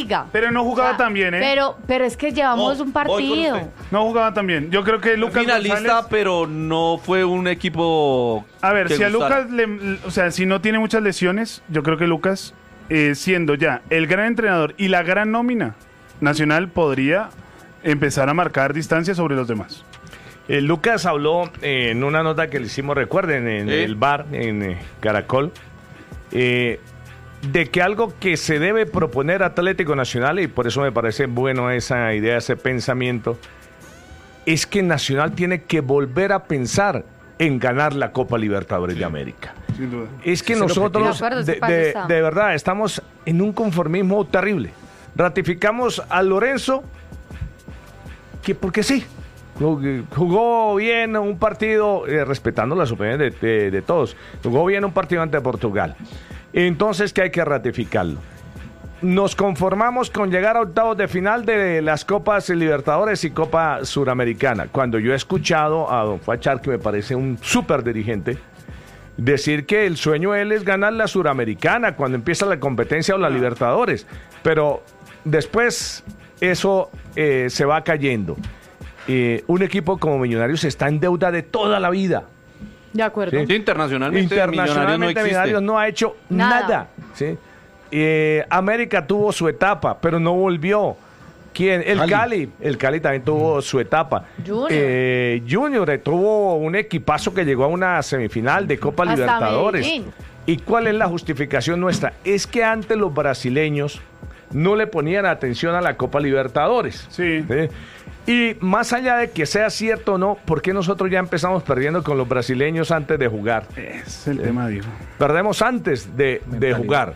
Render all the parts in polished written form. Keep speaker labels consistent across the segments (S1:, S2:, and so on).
S1: liga.
S2: Pero no jugaba tan bien, ¿eh?
S1: Pero es que llevamos un partido.
S2: No jugaba tan bien. Yo creo que Lucas
S3: finalista,
S2: González...
S3: pero no fue un equipo.
S2: A ver, si a
S3: gustara.
S2: Lucas, o sea, si no tiene muchas lesiones, yo creo que Lucas, siendo ya el gran entrenador y la gran nómina nacional, podría empezar a marcar distancia sobre los demás.
S4: Lucas habló en una nota que le hicimos, recuerden, en el bar, en Caracol, de que algo que se debe proponer Atlético Nacional, y por eso me parece bueno esa idea, ese pensamiento, es que Nacional tiene que volver a pensar en ganar la Copa Libertadores de América.
S2: Sin duda.
S4: Es que nosotros, de verdad, estamos en un conformismo terrible. Ratificamos a Lorenzo, que porque sí, jugó bien un partido, respetando las opiniones de todos, jugó bien un partido ante Portugal. Entonces, que hay que ratificarlo. Nos conformamos con llegar a octavos de final de las Copas Libertadores y Copa Suramericana. Cuando yo he escuchado a don Fachar, que me parece un súper dirigente, decir que el sueño de él es ganar la Suramericana cuando empieza la competencia o la Libertadores. Pero después eso se va cayendo. Un equipo como Millonarios está en deuda de toda la vida.
S1: De acuerdo.
S3: Sí, internacionalmente
S4: Millonarios no ha hecho nada. ¿Sí? América tuvo su etapa, pero no volvió. ¿Quién? El Cali también tuvo su etapa. Junior tuvo un equipazo que llegó a una semifinal de Copa Libertadores.
S1: Medellín.
S4: ¿Y cuál es la justificación nuestra? Es que antes los brasileños no le ponían atención a la Copa Libertadores.
S2: Sí.
S4: Y más allá de que sea cierto o no, ¿por qué nosotros ya empezamos perdiendo con los brasileños antes de jugar?
S2: Es el tema, digo.
S4: Perdemos antes de jugar.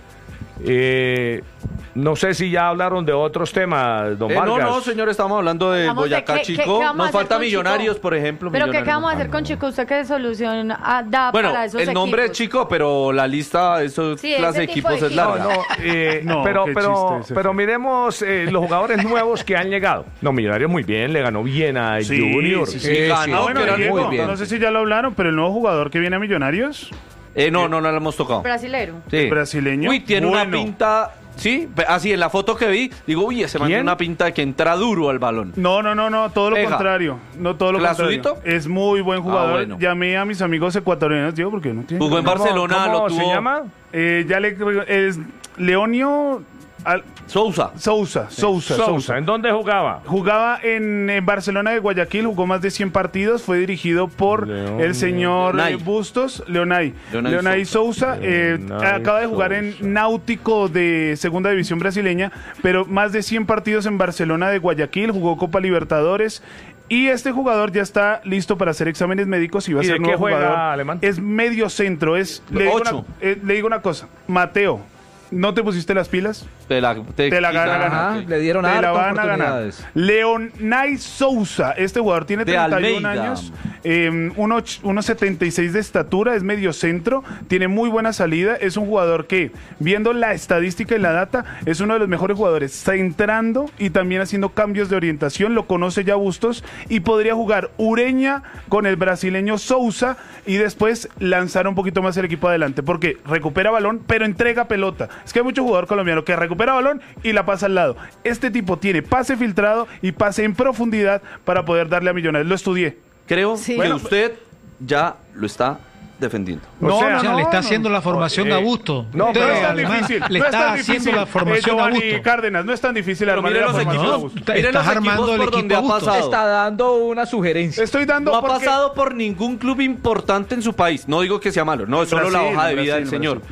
S4: No sé si ya hablaron de otros temas, don Vargas.
S3: No, señor, estamos hablando de Boyacá Chico. Nos falta Millonarios, por ejemplo.
S1: Pero ¿qué vamos a hacer con Chico? ¿Usted qué solución da
S3: bueno,
S1: para esos equipos?
S3: El nombre es Chico, pero la lista de esos clase de equipos es larga.
S4: Pero miremos los jugadores nuevos que han llegado. No, Millonarios muy bien, le ganó bien a Junior.
S3: Sí, ganó,
S2: bueno, Diego,
S3: muy bien.
S2: No sé si ya lo hablaron, pero el nuevo jugador que viene a Millonarios...
S3: No lo hemos tocado.
S1: Brasilero.
S3: Sí.
S2: Brasileño.
S3: Uy, tiene una pinta... Sí, así en la foto que vi, digo, uy, ese man tiene una pinta de que entra duro al balón.
S2: No, todo lo contrario. No, todo lo
S3: ¿Clasudito?
S2: contrario. Es muy buen jugador.
S3: Bueno.
S2: Llamé a mis amigos ecuatorianos, digo, porque no tiene...
S3: Jugó en Barcelona,
S4: ¿Cómo
S3: lo tuvo...
S4: se llama?
S2: es Leonio... Sousa.
S4: ¿En dónde jugaba?
S2: Jugaba en Barcelona de Guayaquil, jugó más de 100 partidos, fue dirigido por el señor Bustos, Leonay Sousa. Acaba de jugar en Náutico de Segunda División brasileña, pero más de 100 partidos en Barcelona de Guayaquil, jugó Copa Libertadores. Y este jugador ya está listo para hacer exámenes médicos y va a ser nuevo jugador.
S4: Alemán?
S2: Es medio centro, le digo una cosa, Mateo. ¿No te pusiste las pilas?
S3: Te la
S2: gana ganar.
S5: Le dieron
S2: te la van a
S5: oportunidades.
S2: ganar. Leonay Sousa, este jugador tiene 31 años, 1.76 de estatura, es medio centro, tiene muy buena salida, es un jugador que, viendo la estadística y la data, es uno de los mejores jugadores, centrando y también haciendo cambios de orientación, lo conoce ya Bustos, y podría jugar Ureña con el brasileño Sousa y después lanzar un poquito más el equipo adelante, porque recupera balón, pero entrega pelota. Es que hay mucho jugador colombiano que recupera balón y la pasa al lado. Este tipo tiene pase filtrado y pase en profundidad para poder darle a Millonarios. Lo estudié.
S3: Creo que usted ya lo está defendiendo.
S6: Le está haciendo la formación a Busto.
S2: No es tan difícil.
S6: Le está haciendo la formación a Busto.
S2: Cárdenas, no es tan difícil armar
S3: miren
S2: la
S3: los
S2: formación a
S3: equipos.
S2: Busto.
S3: Miren los
S6: armando
S3: equipos
S6: el
S3: por donde
S6: equipo
S3: ha
S6: a Busto.
S3: pasado.
S5: Está dando una sugerencia.
S2: Estoy dando
S3: No ha pasado por ningún club importante en su país. No digo que sea malo, no, es solo la hoja de vida del señor.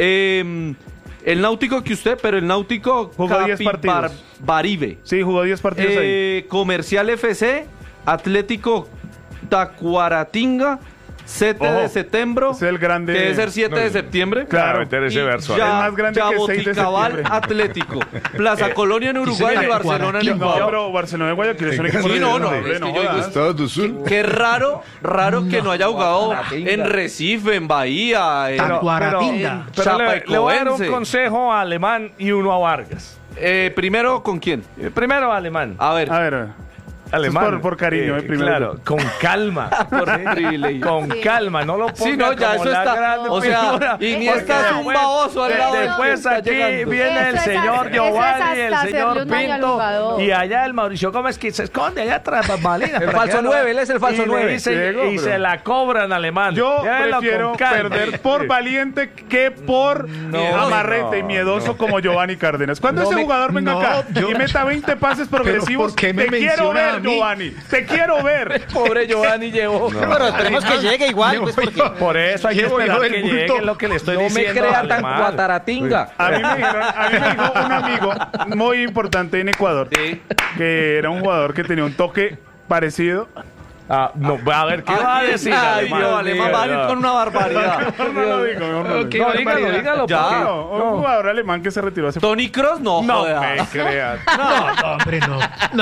S3: El Náutico pero el Náutico
S2: jugó 10 partidos.
S3: Baribe.
S2: Sí, jugó 10 partidos ahí.
S3: Comercial FC, Atlético Tacuaratinga, 7 de septiembre.
S2: Es el grande.
S3: Que es el 7 de septiembre.
S4: Claro, meter ese verso.
S2: Es más grande que 6 de
S3: Yaboticabal
S2: septiembre.
S3: Atlético, Plaza Colonia en Uruguay y Barcelona en
S2: No,
S3: Ecuador.
S2: pero Barcelona de Guayaquil es un equipo
S3: Sí, no,
S2: grande.
S3: es que yo digo,
S2: jodas.
S7: Estado do Sul.
S3: Qué raro que no haya jugado en Recife, en Bahía, en
S6: Tacuaratinga.
S4: Pero le voy a dar un
S3: Chapecoense.
S4: consejo a Alemán y uno a Vargas.
S3: Primero, ¿con quién?
S4: Primero a Alemán.
S3: A ver.
S2: A ver.
S4: Alemán.
S2: Por cariño, primero.
S4: Claro, con calma. Con calma, no lo ponga
S3: Sí, no, ya
S4: como
S3: eso
S4: la
S3: está.
S4: grande
S3: O sea,
S4: figura,
S3: Iniesta es un baboso al lado de
S4: después aquí viene el señor Giovanni, el señor Pinto, y allá el Mauricio Gómez que se esconde allá atrás bambalinas.
S5: El falso 9, él es el falso 9.
S4: Y se la cobra en alemán.
S2: Yo prefiero perder por valiente que por amarrete y miedoso como Giovanni Cárdenas. Cuando ese jugador venga acá y meta 20 pases progresivos, te quiero ver, Giovanni. Te quiero ver.
S5: Pobre Giovanni llegó.
S7: Pero esperemos que llegue igual. Pues, porque...
S4: Por eso hay que esperar que llegue, lo que le estoy diciendo.
S5: No me crea tan guataratinga.
S2: A mí me dijo un amigo muy importante en Ecuador, que era un jugador que tenía un toque parecido.
S4: No, a ver, ¿qué va a decir?
S3: Alemán va a ir con una barbaridad.
S2: Mejor no lo digo,
S4: Dígalo.
S3: Ya.
S2: Un jugador alemán que se retiró hace
S3: Toni Kroos, no
S2: me creas.
S6: No, hombre, no.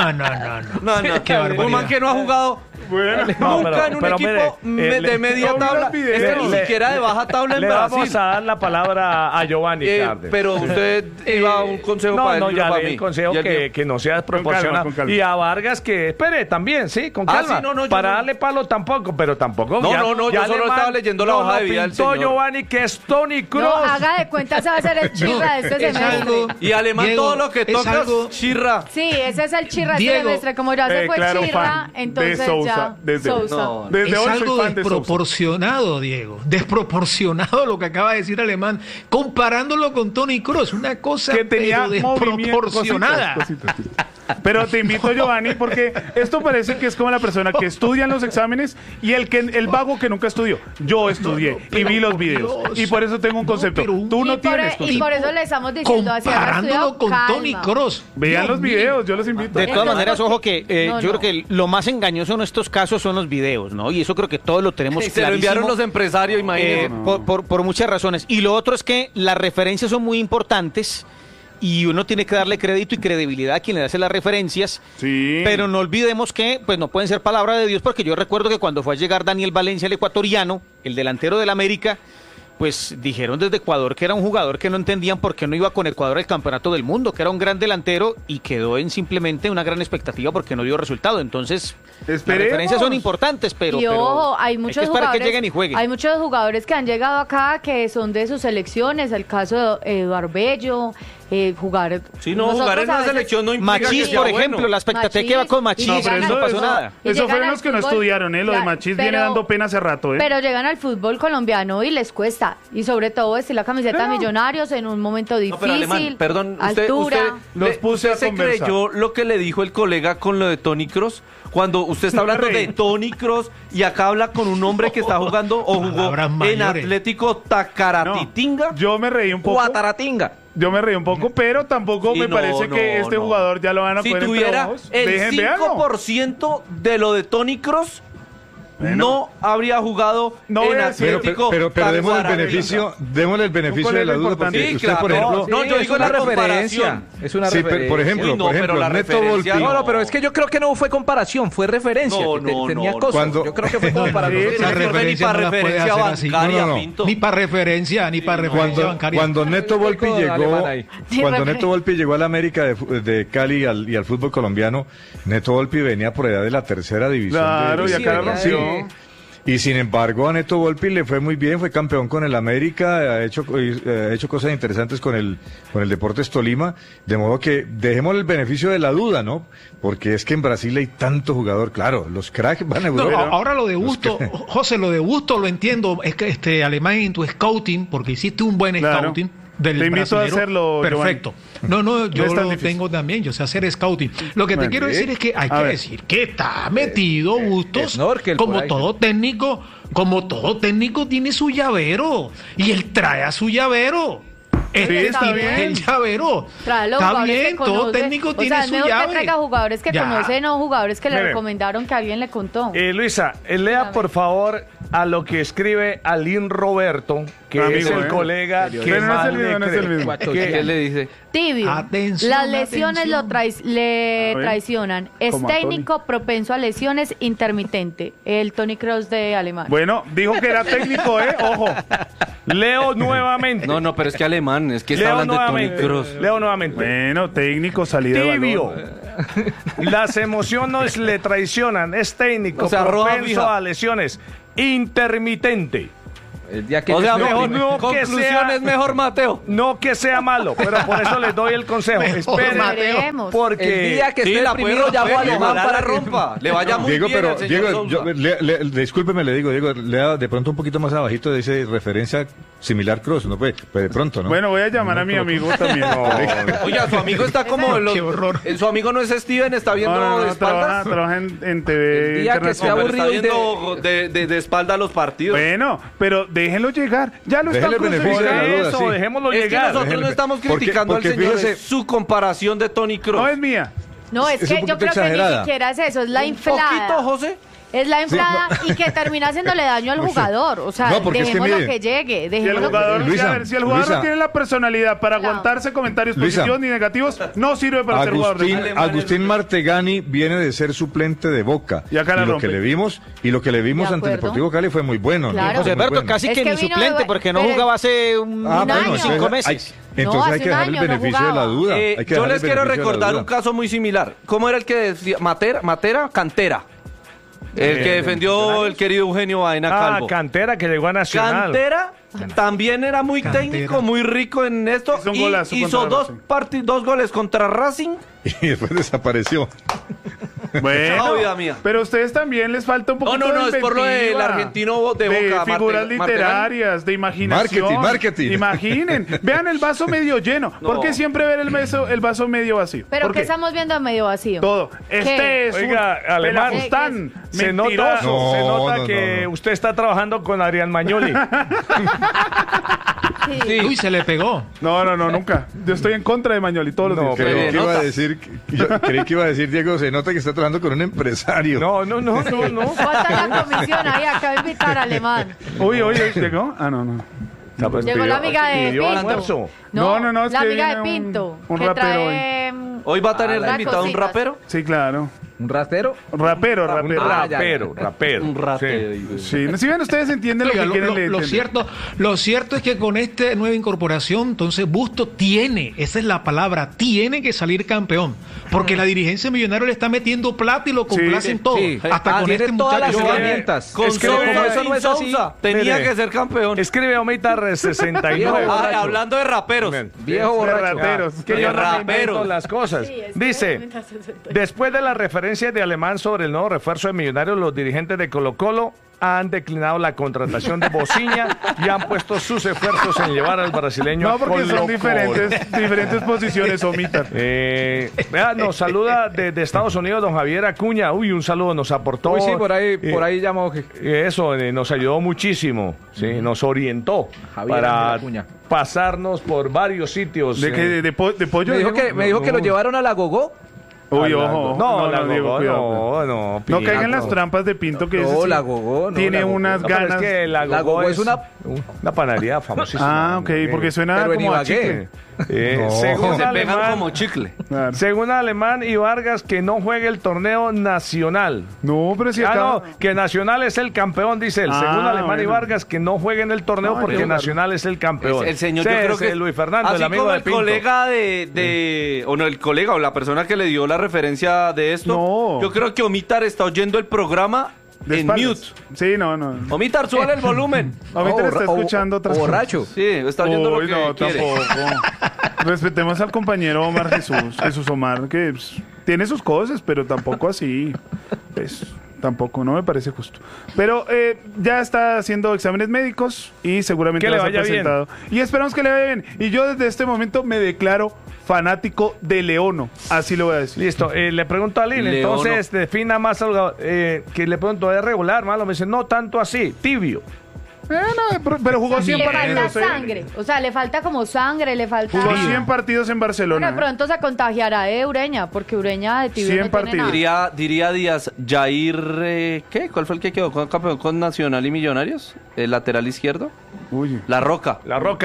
S6: No. Qué barbaridad.
S3: Un man que no ha jugado nunca en un equipo de media tabla. Ni siquiera de baja tabla en
S4: le
S3: Brasil.
S4: vamos a dar la palabra a Giovanni Cárdenas.
S3: Pero usted iba a un consejo para él.
S4: No, ya
S3: para
S4: le
S3: mí.
S4: el consejo que no sea desproporcionado.
S2: Con calma.
S4: Y a Vargas que espere también, sí, con calma.
S3: Sí, no,
S4: para darle palo tampoco, pero tampoco.
S3: No, yo solo estaba leyendo la hoja de vida del señor.
S4: Giovanni, que es Toni Kroos.
S1: No, haga de cuenta, se va a hacer el chirra de este semestre.
S3: Y Alemán,
S6: Diego,
S3: todo lo que toca chirra.
S1: Sí, ese es el chirra de este
S6: Diego,
S1: semestre. Como ya se fue
S2: claro,
S1: chirra,
S2: fan
S1: entonces
S2: de Sousa,
S1: ya.
S2: desde
S1: Sousa.
S2: Desde
S6: Es
S2: hoy soy
S6: algo
S2: fan de Sousa.
S6: desproporcionado, Diego. Desproporcionado lo que acaba de decir Alemán, comparándolo con Toni Kroos. Una cosa
S2: Que tenía
S6: pero desproporcionada.
S2: cositas. Pero te invito, Giovanni, porque esto parece que es como la persona que estudia en los exámenes y el vago que nunca estudió. Yo estudié y vi los videos. Y por eso tengo un concepto. Tú no tienes
S1: Y por eso le estamos diciendo así.
S6: Comparándolo con Toni Kroos.
S2: Vean los videos, yo los invito.
S7: De todas maneras, ojo que
S1: No,
S7: yo creo que lo más engañoso en estos casos son los videos, ¿no? Y eso creo que todos lo tenemos
S3: Se lo enviaron los empresarios, imagínense.
S7: por muchas razones. Y lo otro es que las referencias son muy importantes y uno tiene que darle crédito y credibilidad a quien le hace las referencias.
S2: Sí.
S7: Pero no olvidemos que pues no pueden ser palabra de Dios, porque yo recuerdo que cuando fue a llegar Daniel Valencia, el ecuatoriano, el delantero del América, pues dijeron desde Ecuador que era un jugador que no entendían por qué no iba con Ecuador al campeonato del mundo, que era un gran delantero y quedó en simplemente una gran expectativa porque no dio resultado. Entonces, las referencias son importantes, pero,
S1: y ojo, hay muchos
S7: hay que esperar
S1: jugadores
S7: que lleguen y jueguen.
S1: Hay muchos jugadores que han llegado acá que son de sus selecciones, el caso de Eduardo Bello, jugar.
S3: Sí, no, jugar en una selección no implica
S7: Machís,
S3: que sea
S7: por ejemplo,
S3: bueno.
S7: la expectativa que va con Machís.
S2: No, pero
S7: no pasó nada.
S2: Eso fueron los que no estudiaron, Lo de Machís viene dando pena hace rato,
S1: Pero llegan al fútbol colombiano y les cuesta. Y sobre todo vestir la camiseta de Millonarios en un momento difícil.
S3: Pero Alemán, perdón, usted se creyó lo que le dijo el colega con lo de Toni Kroos. Cuando usted está hablando de Toni Kroos y acá habla con un hombre que está jugando o jugó en Atlético Tacaratitinga.
S2: Yo me reí un poco.
S3: Guataratinga.
S2: Yo me reí un poco, pero tampoco me parece que este jugador ya lo van a poner
S3: entre
S2: entre
S3: ojos. Si tuviera el 5% de lo de Toni Kroos, no habría jugado en Atlético.
S8: Pero démosle el beneficio de la duda, porque
S3: sí,
S8: usted,
S3: claro,
S8: por ejemplo...
S5: No, yo digo la referencia. Es una referencia.
S8: Por ejemplo, Neto Volpi...
S5: No, pero es que yo creo que no fue comparación, fue referencia. Tenía cosas. Yo creo que fue como para...
S6: Esa referencia no la puede hacer así. Ni para referencia bancaria.
S8: Cuando Neto Volpi llegó a la América de Cali y al fútbol colombiano, Neto Volpi venía por allá de la tercera división.
S2: Claro, y acá la rompió.
S8: Y sin embargo a Neto Volpi le fue muy bien, fue campeón con el América, ha hecho cosas interesantes con el Deportes Tolima, de modo que dejemos el beneficio de la duda, ¿no? Porque es que en Brasil hay tanto jugador, claro, los cracks van a Europa.
S6: Ahora lo de Busto, José, lo de Busto lo entiendo, es que Alemán en tu scouting, porque hiciste un buen scouting del
S2: te invito
S6: brasilero,
S2: a hacerlo,
S6: perfecto. No, yo
S2: es
S6: lo
S2: difícil.
S6: Tengo también, yo sé hacer scouting. Lo que te quiero decir es que hay que decir que está metido Bustos, como todo técnico tiene su llavero, y él trae a su llavero.
S1: Está bien.
S6: El llavero.
S1: Está bien,
S6: todo técnico tiene su llave.
S1: Que traiga jugadores que conocen o jugadores que le recomendaron que alguien le contó.
S4: Luisa, lea por favor a lo que escribe Alín Roberto, que es el colega que más le cree.
S3: ¿Qué le dice?
S1: Tibio.
S6: Atención,
S1: Las lesiones
S6: atención.
S1: le traicionan. Es técnico, propenso a lesiones, intermitente. El Toni Kroos de Alemán.
S2: Bueno, dijo que era técnico, ojo.
S4: Leo nuevamente.
S3: No, pero es que alemán, es que está hablando de Toni Kroos.
S4: Leo nuevamente.
S2: Bueno, técnico, salida de
S4: Tibio.
S2: balón.
S4: Las emociones le traicionan. Es técnico,
S3: O sea,
S4: propenso a lesiones. Intermitente.
S5: El día que
S3: O sea,
S4: No,
S3: mejor,
S4: no que
S3: conclusión
S4: sea-
S3: es mejor, Mateo.
S4: No que sea malo, pero por eso les doy el consejo. Esperen,
S1: Veremos.
S4: porque
S5: el día que
S3: Sí,
S5: esté
S3: la puede
S5: deprimido llamo a
S3: romper,
S5: Alemán
S3: ojalá
S5: para
S3: la
S5: que
S3: rompa. Le vaya muy
S8: Diego,
S3: bien
S8: pero
S3: al señor
S8: Diego,
S3: Sousa.
S8: discúlpeme, le digo, lea de pronto un poquito más abajito, dice referencia similar Cross, no puede, de pronto, ¿no?
S2: Bueno, voy a llamar a mi amigo también.
S3: Oiga, su amigo está como...
S6: Qué horror.
S3: Su amigo no es Steven, está viendo de espaldas.
S2: trabaja en TV
S5: El día que esté
S2: internacional.
S3: Está
S5: aburrido
S3: viendo de espalda los partidos.
S2: Bueno, pero déjenlo llegar. Ya lo están
S8: Déjele el beneficio de la
S2: crucificando.
S8: duda,
S4: eso,
S8: sí.
S4: dejémoslo
S3: Es que
S4: llegar.
S3: nosotros no estamos
S8: Porque-
S3: criticando
S8: porque
S3: al señor,
S8: fíjese-
S3: es su comparación de Toni Kroos.
S2: No es mía.
S1: No, es
S8: Es
S1: que
S8: un
S1: yo
S8: poquito
S1: creo que ni
S8: exagerada.
S1: siquiera es eso, es la
S3: ¿Un
S1: inflada.
S3: poquito, José?
S1: Es la inflada y que termina haciéndole daño al jugador. O sea,
S8: No, porque es que
S1: dejémoslo
S8: mire,
S1: que llegue.
S2: Si el
S1: Dejémoslo
S2: jugador,
S1: que
S8: Luisa,
S2: a ver, si el jugador
S8: Luisa.
S2: no tiene la personalidad para
S1: Claro.
S2: aguantarse comentarios
S8: Luisa.
S2: positivos ni negativos, no sirve para ser jugador de fútbol.
S8: Agustín Martegani viene de ser suplente de Boca.
S2: Y acá la
S8: lo
S2: rompe.
S8: que le vimos
S1: De
S8: ante el
S1: acuerdo.
S8: Deportivo Cali fue muy bueno. ¿no?
S1: Claro.
S7: José
S8: Muy
S7: Alberto,
S8: bueno.
S7: casi
S1: Es
S7: que
S1: que
S7: ni
S1: vino
S7: suplente,
S1: de-
S7: porque no
S1: pero-
S7: jugaba hace un
S1: un
S7: año,
S1: año.
S7: 5
S8: Hay-
S7: meses.
S8: entonces
S1: No,
S8: hay
S1: hace
S8: que
S1: un
S8: dejar el
S1: año no
S8: beneficio de la
S1: jugaba.
S8: duda. Hay que
S3: Yo
S8: dejar
S3: les
S8: el
S3: quiero
S8: beneficio de la
S3: recordar
S8: duda.
S3: un caso muy similar. ¿Cómo era el que decía? Cantera. El que defendió el querido Eugenio Baena Calvo.
S4: Cantera que llegó a Nacional.
S3: Cantera también era muy técnico, muy rico en esto.
S2: Hizo un
S3: Y
S2: golazo
S3: hizo
S2: contra
S3: dos goles contra Racing.
S8: Y después desapareció.
S2: Bueno,
S3: Chao, vida mía.
S2: pero a ustedes también les falta un poquito
S3: No,
S2: de
S3: es por lo del
S2: inventiva,
S3: argentino de Boca.
S2: figuras
S3: Martegani.
S2: literarias, de imaginación.
S8: Marketing.
S2: Imaginen, vean el vaso medio lleno.
S3: No.
S2: ¿Por qué siempre ver el vaso medio vacío?
S1: Pero
S2: ¿Por
S1: ¿qué
S2: qué?
S1: estamos viendo medio vacío?
S2: Todo. Este
S1: ¿Qué?
S2: es
S4: Oiga,
S2: un
S4: Alemán.
S2: pelafustán,
S4: Se nota,
S2: mentiroso.
S4: se nota
S8: No,
S4: que
S8: no.
S4: usted está trabajando con Adrián Magnoli.
S1: Sí.
S6: Uy, se le pegó.
S2: No, nunca. Yo estoy en contra de Mañoli todos los
S4: No,
S2: días.
S4: pero-
S8: Creí que iba
S3: nota.
S8: a decir, yo creí que iba a decir, Diego, se nota que está trabajando con un empresario.
S4: No.
S1: Falta la comisión ahí, acaba de invitar a Alemán.
S2: Uy, ¿llegó? Ah, no.
S1: Llegó la amiga de
S4: pidió
S1: Pinto.
S4: almuerzo.
S2: No, es
S1: la
S2: que
S1: amiga de
S2: viene
S1: Pinto.
S2: un
S1: que
S2: rapero
S1: trae,
S3: Hoy va a tener de
S1: las
S3: invitado un
S1: cositas.
S3: rapero.
S2: Sí, claro.
S5: ¿Un rastero?
S2: Rapero.
S4: Un
S5: Ah, ya,
S4: rapero.
S3: Un rapero.
S2: Sí, si ven, ustedes entienden
S6: Oiga,
S2: lo que quieren
S6: lo
S2: leer.
S6: cierto es que con esta nueva incorporación, entonces Busto tiene, esa es la palabra, tiene que salir campeón. Porque la dirigencia millonaria le está metiendo plata y lo complace en todo.
S5: sí.
S6: Hasta con
S5: tiene
S6: este
S5: todas las
S6: muchacho.
S5: herramientas.
S3: Con
S4: Es que
S3: Sousa,
S4: como eso
S3: sin
S5: no es así,
S3: Sousa, tenía
S4: mire.
S3: que ser campeón.
S4: Escribe Omita 69.
S3: Hablando de raperos.
S5: Viejo borracho.
S2: rateros.
S4: Que yo no me
S3: Raperos.
S4: invento las cosas.
S1: Sí, es
S4: Dice, después de las referencias de Alemán sobre el nuevo refuerzo de Millonarios, los dirigentes de Colo-Colo han declinado la contratación de Bociña y han puesto sus esfuerzos en llevar al brasileño
S2: No,
S4: a
S2: porque son
S4: Colo-Colo.
S2: diferentes posiciones, Omita.
S4: Vea, nos saluda desde Estados Unidos don Javier Acuña. Uy, un saludo, nos aportó.
S5: Uy, sí, por ahí llamó.
S4: Eso, nos ayudó muchísimo, sí, nos orientó
S5: Javier
S4: para
S5: Ángel Acuña.
S4: pasarnos por varios sitios.
S2: ¿De pollo?
S5: Me dijo
S2: Diego?
S5: que lo llevaron a la Gogó.
S2: Uy, ojo. Diego, cuidado.
S4: no.
S2: No caigan las trampas de Pinto que
S5: No,
S2: ese sí
S5: la Gogó, no,
S2: tiene
S5: la Gogó.
S2: unas
S4: No, pero
S2: ganas.
S4: es que la
S5: La
S4: Gogó
S5: Gogó es una...
S4: una panadería famosísima.
S2: Ah, ok, porque suena
S5: Pero en
S2: como a
S5: Ibagué.
S2: chicle.
S4: Según
S3: Se pegan
S4: Alemán,
S3: como chicle.
S2: Claro.
S4: según Alemán y Vargas, que no juegue el torneo nacional.
S2: No, pero si acá...
S4: No, que Nacional es el campeón, dice él.
S2: Ah,
S4: Según Alemán y
S2: bueno.
S4: Vargas, que no juegue en el torneo
S2: No,
S4: porque
S2: yo-
S4: Nacional es el campeón.
S3: El señor,
S4: Sí,
S3: yo creo
S4: ese
S3: que
S4: Luis Fernando,
S3: así
S4: el amigo
S3: como
S4: de
S3: el
S4: Pinto.
S3: colega o no, el colega o la persona que le dio la referencia de esto,
S2: No.
S3: yo creo que Omitar está oyendo el programa
S2: de
S3: en
S2: espaldas.
S3: mute.
S2: Sí, no.
S3: Omitar, súbale el volumen.
S2: Omita está escuchando otras cosas.
S5: borracho.
S3: Sí, está oyendo lo
S2: Uy,
S3: que
S2: no,
S3: quiere.
S2: tampoco. Respetemos al compañero Omar Jesús Omar, que pues, tiene sus cosas, pero tampoco así. Pues, tampoco, no me parece justo. Pero ya está haciendo exámenes médicos y seguramente
S4: Que le
S2: va a ser
S4: vaya bien.
S2: presentado. Y esperamos que le vaya bien. Y yo desde este momento me declaro fanático de Leono. Así lo voy a decir.
S4: Listo, le pregunto a Lil,
S3: Leono.
S4: entonces defina más algo, que le pregunto, ¿es regular, malo? Me dice, no tanto así, tibio.
S2: Pero jugó 100 partidos.
S1: Le falta sangre, o sea, le falta como sangre, le falta...
S2: Jugó 100 partidos en Barcelona.
S1: Pero de pronto se contagiará de Ureña, porque Ureña de tibio no tiene nada.
S3: Diría Díaz, Jair, ¿qué? ¿Cuál fue el que quedó campeón con Nacional y Millonarios? El lateral izquierdo.
S2: Uy.
S3: La Roca.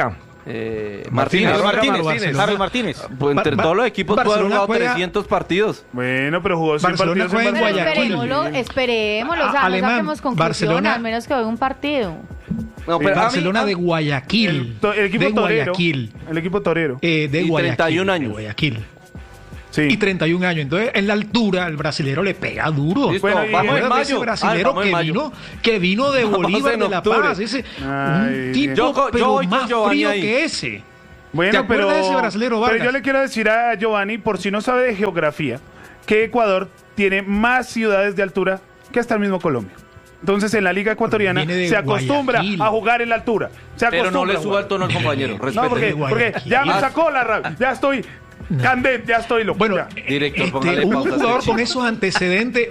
S7: Martínez.
S3: Pues entre todos los equipos puede haber jugado 300 partidos.
S2: Bueno, pero jugó 100 partidos en
S1: Barcelona. Esperémoslo, o sea, no saquemos conclusión, al menos que hoy un partido.
S6: No, pero Barcelona de Guayaquil.
S2: El equipo
S6: de
S2: torero.
S6: Guayaquil.
S2: El equipo torero.
S6: De Guayaquil.
S3: 31 años.
S6: De Guayaquil.
S2: Sí.
S6: Y 31 años. Entonces, en la altura, el brasilero le pega duro.
S3: Listo, vamos en mayo.
S6: Ese brasilero que vino de Bolívar de La Paz. Un tipo pero más frío que ese.
S2: Bueno, pero,
S6: de ese brasilero Vargas?
S2: Pero yo le quiero decir a Giovanni, por si no sabe de geografía, que Ecuador tiene más ciudades de altura que hasta el mismo Colombia. Entonces en la Liga Ecuatoriana se acostumbra a jugar en la altura.
S3: Pero no le suba el tono al compañero.
S2: No, porque ya me sacó la rabia. Ya estoy candente, ya estoy loco.
S6: Bueno,
S3: director,
S6: un jugador con esos antecedentes,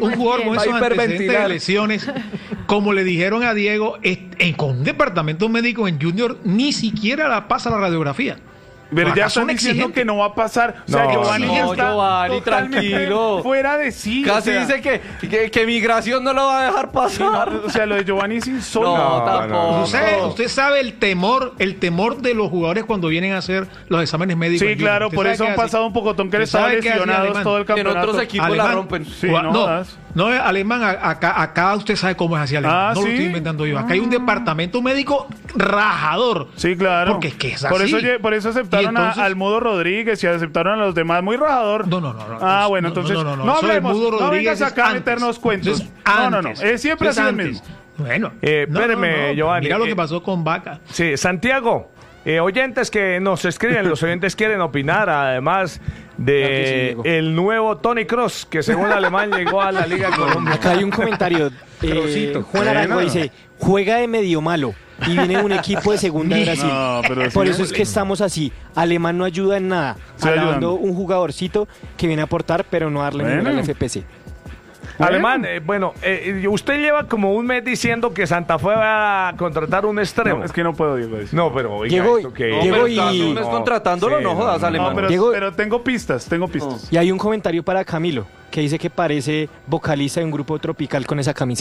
S6: de lesiones, como le dijeron a Diego, con un departamento médico en Junior ni siquiera la pasa la radiografía.
S2: Pero ya están diciendo que no va a pasar. O sea,
S3: Giovanni, tranquilo.
S2: Fuera de sí.
S3: Casi dice que migración no lo va a dejar pasar.
S2: O sea, lo de Giovanni es insólito.
S3: No, tampoco.
S6: Usted sabe el temor de los jugadores cuando vienen a hacer los exámenes médicos.
S2: Sí, claro, por eso han pasado un pocotón que estaban lesionados todo el campeonato.
S3: En otros equipos la rompen.
S2: Sí,
S6: no, Alemán, acá usted sabe cómo es así Alemán. No lo estoy inventando yo. Acá hay un departamento médico rajador.
S2: Sí, claro.
S6: Porque es que es así.
S2: Por eso aceptaron al Mudo Rodríguez y aceptaron a los demás. Muy rajador.
S6: No.
S2: Bueno, entonces no hablemos. No vengas acá a meternos cuentos. No. Siempre ha sido el mismo.
S6: Bueno,
S4: espéreme, Giovanni.
S6: Mira lo que pasó con Vaca.
S4: Sí, Santiago. Oyentes que nos escriben, los oyentes quieren opinar, además de el nuevo Toni Kroos, que según Alemán llegó a la Liga Colombia.
S9: Acá hay un comentario. Juan Arango dice, juega de medio malo y viene un equipo de segunda de Brasil. Por eso es que estamos así. Alemán no ayuda en nada, alabando un jugadorcito que viene a aportar, pero no darle ninguna al FPC.
S4: Alemán, usted lleva como un mes diciendo que Santa Fe va a contratar un extremo.
S2: No, es que no puedo, Diego.
S4: No, pero oiga,
S3: llegó y... un mes contratándolo, no jodas, Alemán.
S2: Pero tengo pistas.
S9: Y hay un comentario para Camilo, que dice que parece vocalista de un grupo tropical con esa camisa.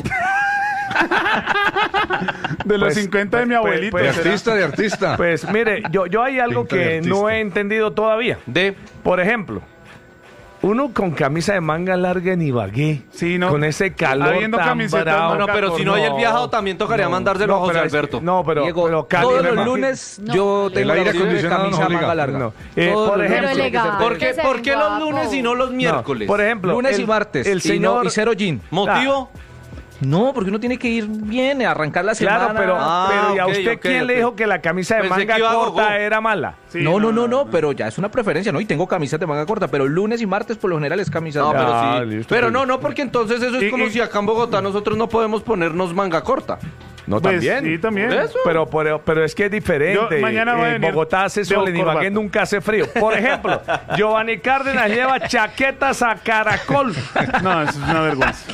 S2: De los 50 de mi abuelito.
S8: De artista.
S4: Pues mire, yo hay algo que no he entendido todavía. Por ejemplo, uno con camisa de manga larga en Ibagué, con ese calor tan bravo.
S3: No, pero si no hay el viajado, también tocaría mandárselo a José Alberto.
S4: Pero
S5: todos los lunes yo tengo
S8: el aire acondicionado
S5: camisa manga larga.
S4: Por ejemplo,
S3: ¿por qué los lunes y no los miércoles?
S4: Por ejemplo,
S5: lunes y martes.
S4: El señor
S5: y cero jean.
S3: ¿Motivo?
S5: No, porque uno tiene que ir bien, arrancar la semana.
S4: Claro, pero ¿y a usted quién le dijo que la camisa de manga corta era mala?
S5: Sí, no, pero ya es una preferencia, ¿no? Y tengo camisas de manga corta, pero lunes y martes por lo general es camisa de manga corta.
S3: Pero no, porque entonces eso es como si acá en Bogotá nosotros no podemos ponernos manga corta.
S4: No,
S2: pues,
S4: también.
S2: Sí, también.
S4: Pero es que es diferente. En Bogotá hace sol, en Ibagué nunca hace frío. Por ejemplo, Giovanni Cárdenas lleva chaquetas a caracol.
S2: No, eso es una vergüenza.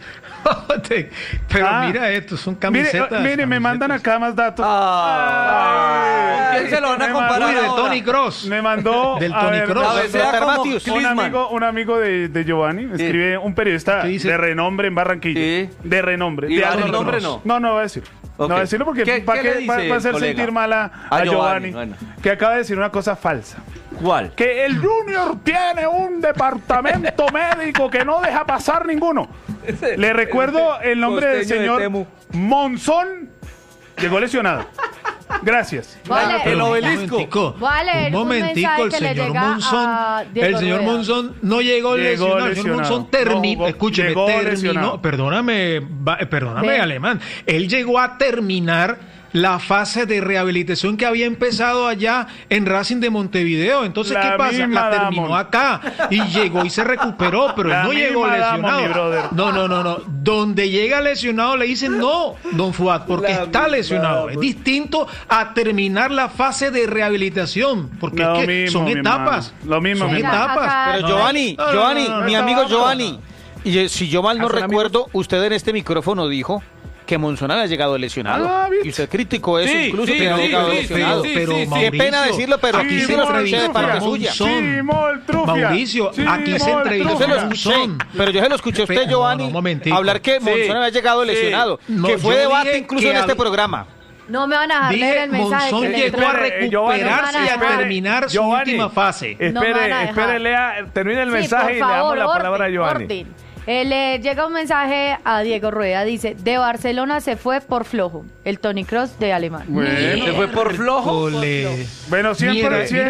S6: Pero mira esto, son camisetas.
S2: Mire, me mandan acá más datos.
S3: ¿Quién se lo van a comparar?
S6: De Toni Kroos.
S2: Me mandó
S6: del Toni Kroos.
S2: Un amigo de Giovanni, escribe un periodista de renombre en Barranquilla. De renombre.
S3: ¿Y de renombre no?
S2: No voy a decir. No voy a decirlo porque va a hacer sentir mal a Giovanni. Bueno. Que acaba de decir una cosa falsa.
S3: ¿Cuál?
S2: Que el Junior tiene un departamento médico que no deja pasar ninguno. Le recuerdo el nombre del señor Monzón. Llegó lesionado. Gracias.
S1: Vale,
S3: el obelisco.
S6: Un momentico, el señor Monzón. El señor Monzón no llegó lesionado. El señor Monzón terminó. Escúcheme, terminó. Perdóname, Alemán. Él llegó a terminar la fase de rehabilitación que había empezado allá en Racing de Montevideo. Entonces, ¿qué pasa? La terminó acá y llegó y se recuperó, pero él no llegó lesionado. No. Donde llega lesionado le dicen no, don Fuad, porque está lesionado. Es distinto a terminar la fase de rehabilitación, porque es que son etapas.
S2: Lo mismo,
S6: son etapas.
S7: Pero Giovanni, mi amigo Giovanni, y si yo mal no recuerdo, usted en este micrófono dijo que Monzón había llegado lesionado. Y usted criticó eso, incluso que había llegado lesionado.
S6: Pero
S7: qué pena decirlo, pero
S6: aquí se entrevistó de parte suya. Mauricio, aquí se entrevistó a Monzón.
S7: Pero yo se lo escuché a usted, Giovanni, hablar que Monzón había llegado lesionado, que fue debate incluso en este programa.
S1: No me van a dejar leer el mensaje.
S6: Monzón llegó a recuperarse y a terminar su última fase.
S4: Espere, lea, termine el mensaje y le damos la palabra a Giovanni.
S1: Le llega un mensaje a Diego Rueda, dice, de Barcelona se fue por flojo, el Toni Kroos de Alemán.
S3: Bueno, se fue por flojo.
S2: Bueno, 100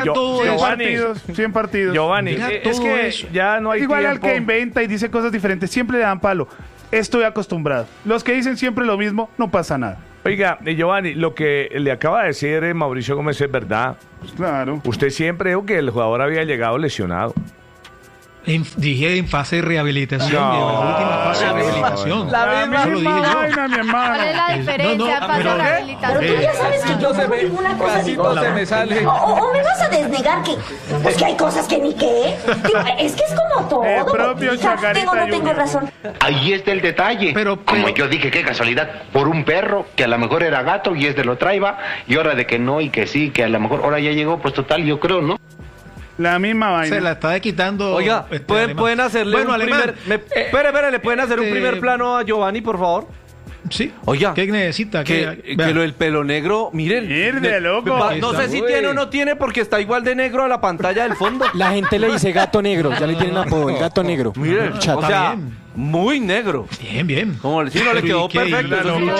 S2: partidos.
S4: Giovanni, es que ya no hay
S2: igual
S4: tiempo.
S2: Al que inventa y dice cosas diferentes, siempre le dan palo. Estoy acostumbrado. Los que dicen siempre lo mismo, no pasa nada.
S4: Oiga, Giovanni, lo que le acaba de decir Mauricio Gómez es verdad.
S2: Claro.
S4: Usted siempre dijo que el jugador había llegado lesionado.
S6: Dije en fase de rehabilitación. La última fase de rehabilitación.
S2: La misma vaina, mi hermano.
S1: ¿Cuál es la diferencia en fase de rehabilitación?
S10: Pero tú ya sabes que yo no digo una cosa ni otra. O me vas a desnegar que... Pues que hay cosas que ni qué. Digo, es que es como todo.
S2: El propio Chacarita
S10: no tengo razón.
S11: Ahí está el detalle. Como yo dije, qué casualidad. Por un perro que a lo mejor era gato y lo traía. Y ahora de que no y que sí, que a lo mejor ahora ya llegó. Pues total, yo creo, ¿no?
S2: La misma vaina.
S6: Se la está quitando.
S3: Oiga, pueden hacerle un primer... Espere, ¿le pueden hacer un primer plano a Giovanni, por favor?
S6: Sí.
S3: Oiga.
S6: ¿Qué necesita?
S3: Que lo del pelo negro, miren.
S2: Mire, loco.
S3: No sé si tiene o no tiene porque está igual de negro a la pantalla del fondo.
S9: La gente le dice gato negro, ya le tienen apodo, el gato negro.
S3: Miren, o sea, muy negro.
S6: Bien.
S3: Como si no le quedó perfecto.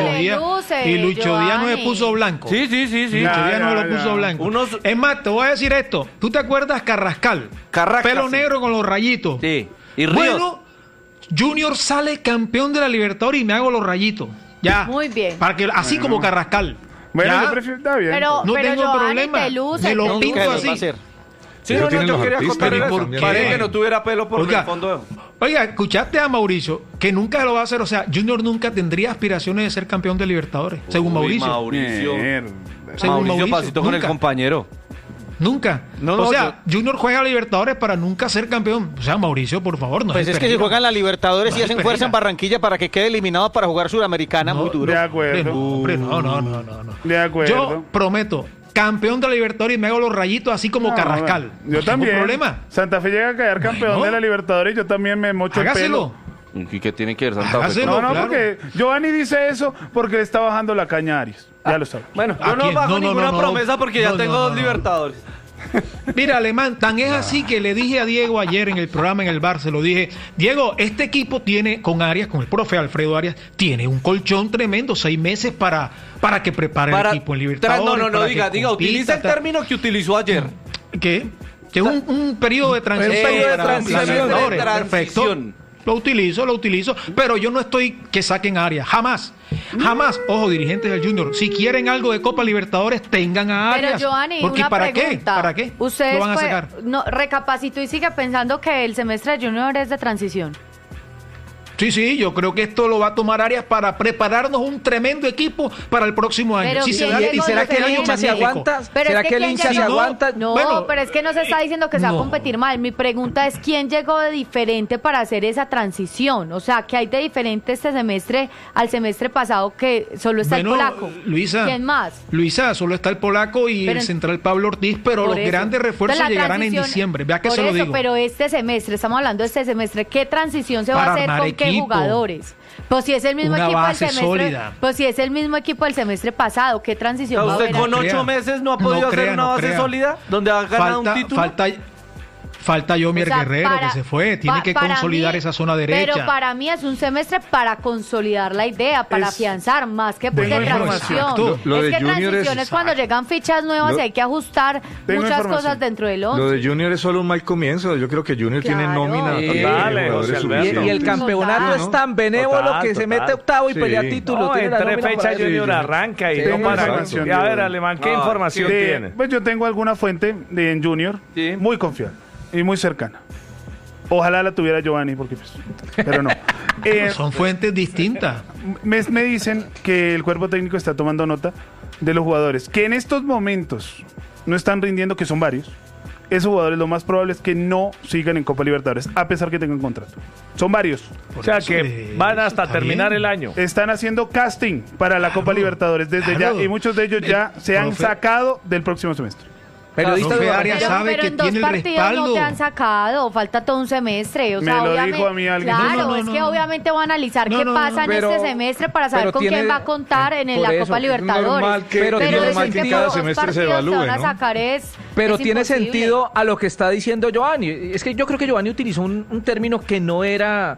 S6: Y Lucho Díaz no se puso blanco.
S3: Sí.
S6: Lucho Díaz no lo puso blanco. Es más, te voy a decir esto. ¿Tú te acuerdas Carrascal? Pelo negro con los rayitos.
S3: Sí. Y Ríos.
S6: Bueno, Junior sale campeón de la Libertadores y me hago los rayitos. Ya.
S1: Muy bien.
S6: Para que, así como Carrascal.
S2: Bueno, yo prefiero, está bien.
S6: No tengo
S1: Giovanni,
S6: problema. Me lo pinto así.
S3: Sí, yo quería contar eso. Parece que no tuviera pelo por el fondo.
S6: Oiga, escuchaste a Mauricio, que nunca lo va a hacer. O sea, Junior nunca tendría aspiraciones de ser campeón de Libertadores, según Mauricio.
S3: Mauricio pasito con el compañero.
S6: Nunca. Junior juega a Libertadores para nunca ser campeón. O sea, Mauricio, por favor, no.
S7: Pues es que si juegan la Libertadores y hacen fuerza en Barranquilla para que quede eliminado para jugar Sudamericana, muy duro.
S2: De acuerdo.
S6: No.
S2: De acuerdo.
S6: Yo prometo, campeón de la Libertadores y me hago los rayitos así como Carrascal.
S2: Yo también.
S6: Problema.
S2: Santa Fe llega a quedar campeón de la Libertadores y yo también me mocho el pelo.
S3: ¿Y qué tiene que ver Santa Fe?
S2: No, porque Giovanni dice eso porque le está bajando la caña a Arias. Ya lo sabes.
S3: Bueno, yo no bajo ninguna promesa porque ya tengo 2 Libertadores.
S6: Mira, Alemán, tan es así que le dije a Diego ayer en el programa en el bar, se lo dije, Diego, este equipo tiene con Arias, con el profe Alfredo Arias, tiene un colchón tremendo, 6 meses para que prepare el equipo en Libertadores.
S3: No, diga, utiliza el término que utilizó ayer.
S6: ¿Qué? Que es un periodo de transición. Perfecto. Lo utilizo, pero yo no estoy que saquen a Arias, jamás, ojo, dirigentes del Junior, si quieren algo de Copa Libertadores, tengan a Arias.
S1: Pero Giovanni,
S6: porque
S1: una
S6: ¿para
S1: pregunta.
S6: ¿Para qué?
S1: Ustedes
S6: lo van a sacar.
S1: No, recapacito y sigue pensando que el semestre de Junior es de transición.
S6: Sí, yo creo que esto lo va a tomar Arias para prepararnos un tremendo equipo para el próximo año.
S7: Pero ¿y será que el hincha se aguanta? ¿Será que el hincha se aguanta?
S1: No, pero es que no se está diciendo que se va a competir mal. Mi pregunta es, ¿quién llegó de diferente para hacer esa transición? O sea, ¿qué hay de diferente este semestre al semestre pasado que solo está el polaco?
S6: Luisa,
S1: ¿quién más?
S6: Luisa, solo está el polaco y el central Pablo Ortiz, pero los grandes refuerzos llegarán en diciembre. Vea que se lo digo.
S1: Pero este semestre, estamos hablando de este semestre, ¿qué transición se va a hacer con qué jugadores? Pues si es el mismo equipo del semestre,
S6: sólida.
S1: Pues si es el mismo equipo del semestre pasado, ¿qué transición va a haber?
S3: ¿Usted con 8 meses no ha podido hacer una base sólida donde ha ganado un título?
S6: Falta Yomier Guerrero, que se fue. Tiene que consolidar esa zona derecha.
S1: Pero para mí es un semestre para consolidar la idea, para afianzar, más que de transición.
S8: Lo
S1: es
S8: de
S1: que
S8: Junior
S1: transición es cuando llegan fichas nuevas y hay que ajustar muchas cosas dentro del 11.
S8: Lo de Junior es solo un mal comienzo. Yo creo que Junior tiene nómina.
S5: Y el campeonato es tan benévolo que se mete octavo y pelea título.
S4: En 3 fechas Junior arranca y no para. A ver, Alemán, ¿qué información tiene?
S2: Pues yo tengo alguna fuente en Junior muy confiable y muy cercana. Ojalá la tuviera Giovanni, porque pero no.
S6: Son fuentes distintas.
S2: Me dicen que el cuerpo técnico está tomando nota de los jugadores que en estos momentos no están rindiendo, que son varios, esos jugadores lo más probable es que no sigan en Copa Libertadores, a pesar que tengan contrato. Son varios.
S4: O sea que van hasta terminar el año.
S2: Están haciendo casting para la Copa Libertadores desde ya, y muchos de ellos ya se han sacado del próximo semestre.
S1: Pero en 2 partidos no te han sacado, falta todo un semestre. O sea,
S2: me lo dijo a mí alguien.
S1: Claro, es que obviamente van a analizar qué pasa en este semestre para saber con quién va a contar en la Copa Libertadores.
S8: Pero es normal que cada semestre se evalúe, ¿no?
S5: Pero tiene sentido a lo que está diciendo Giovanni. Es que yo creo que Giovanni utilizó un término que no era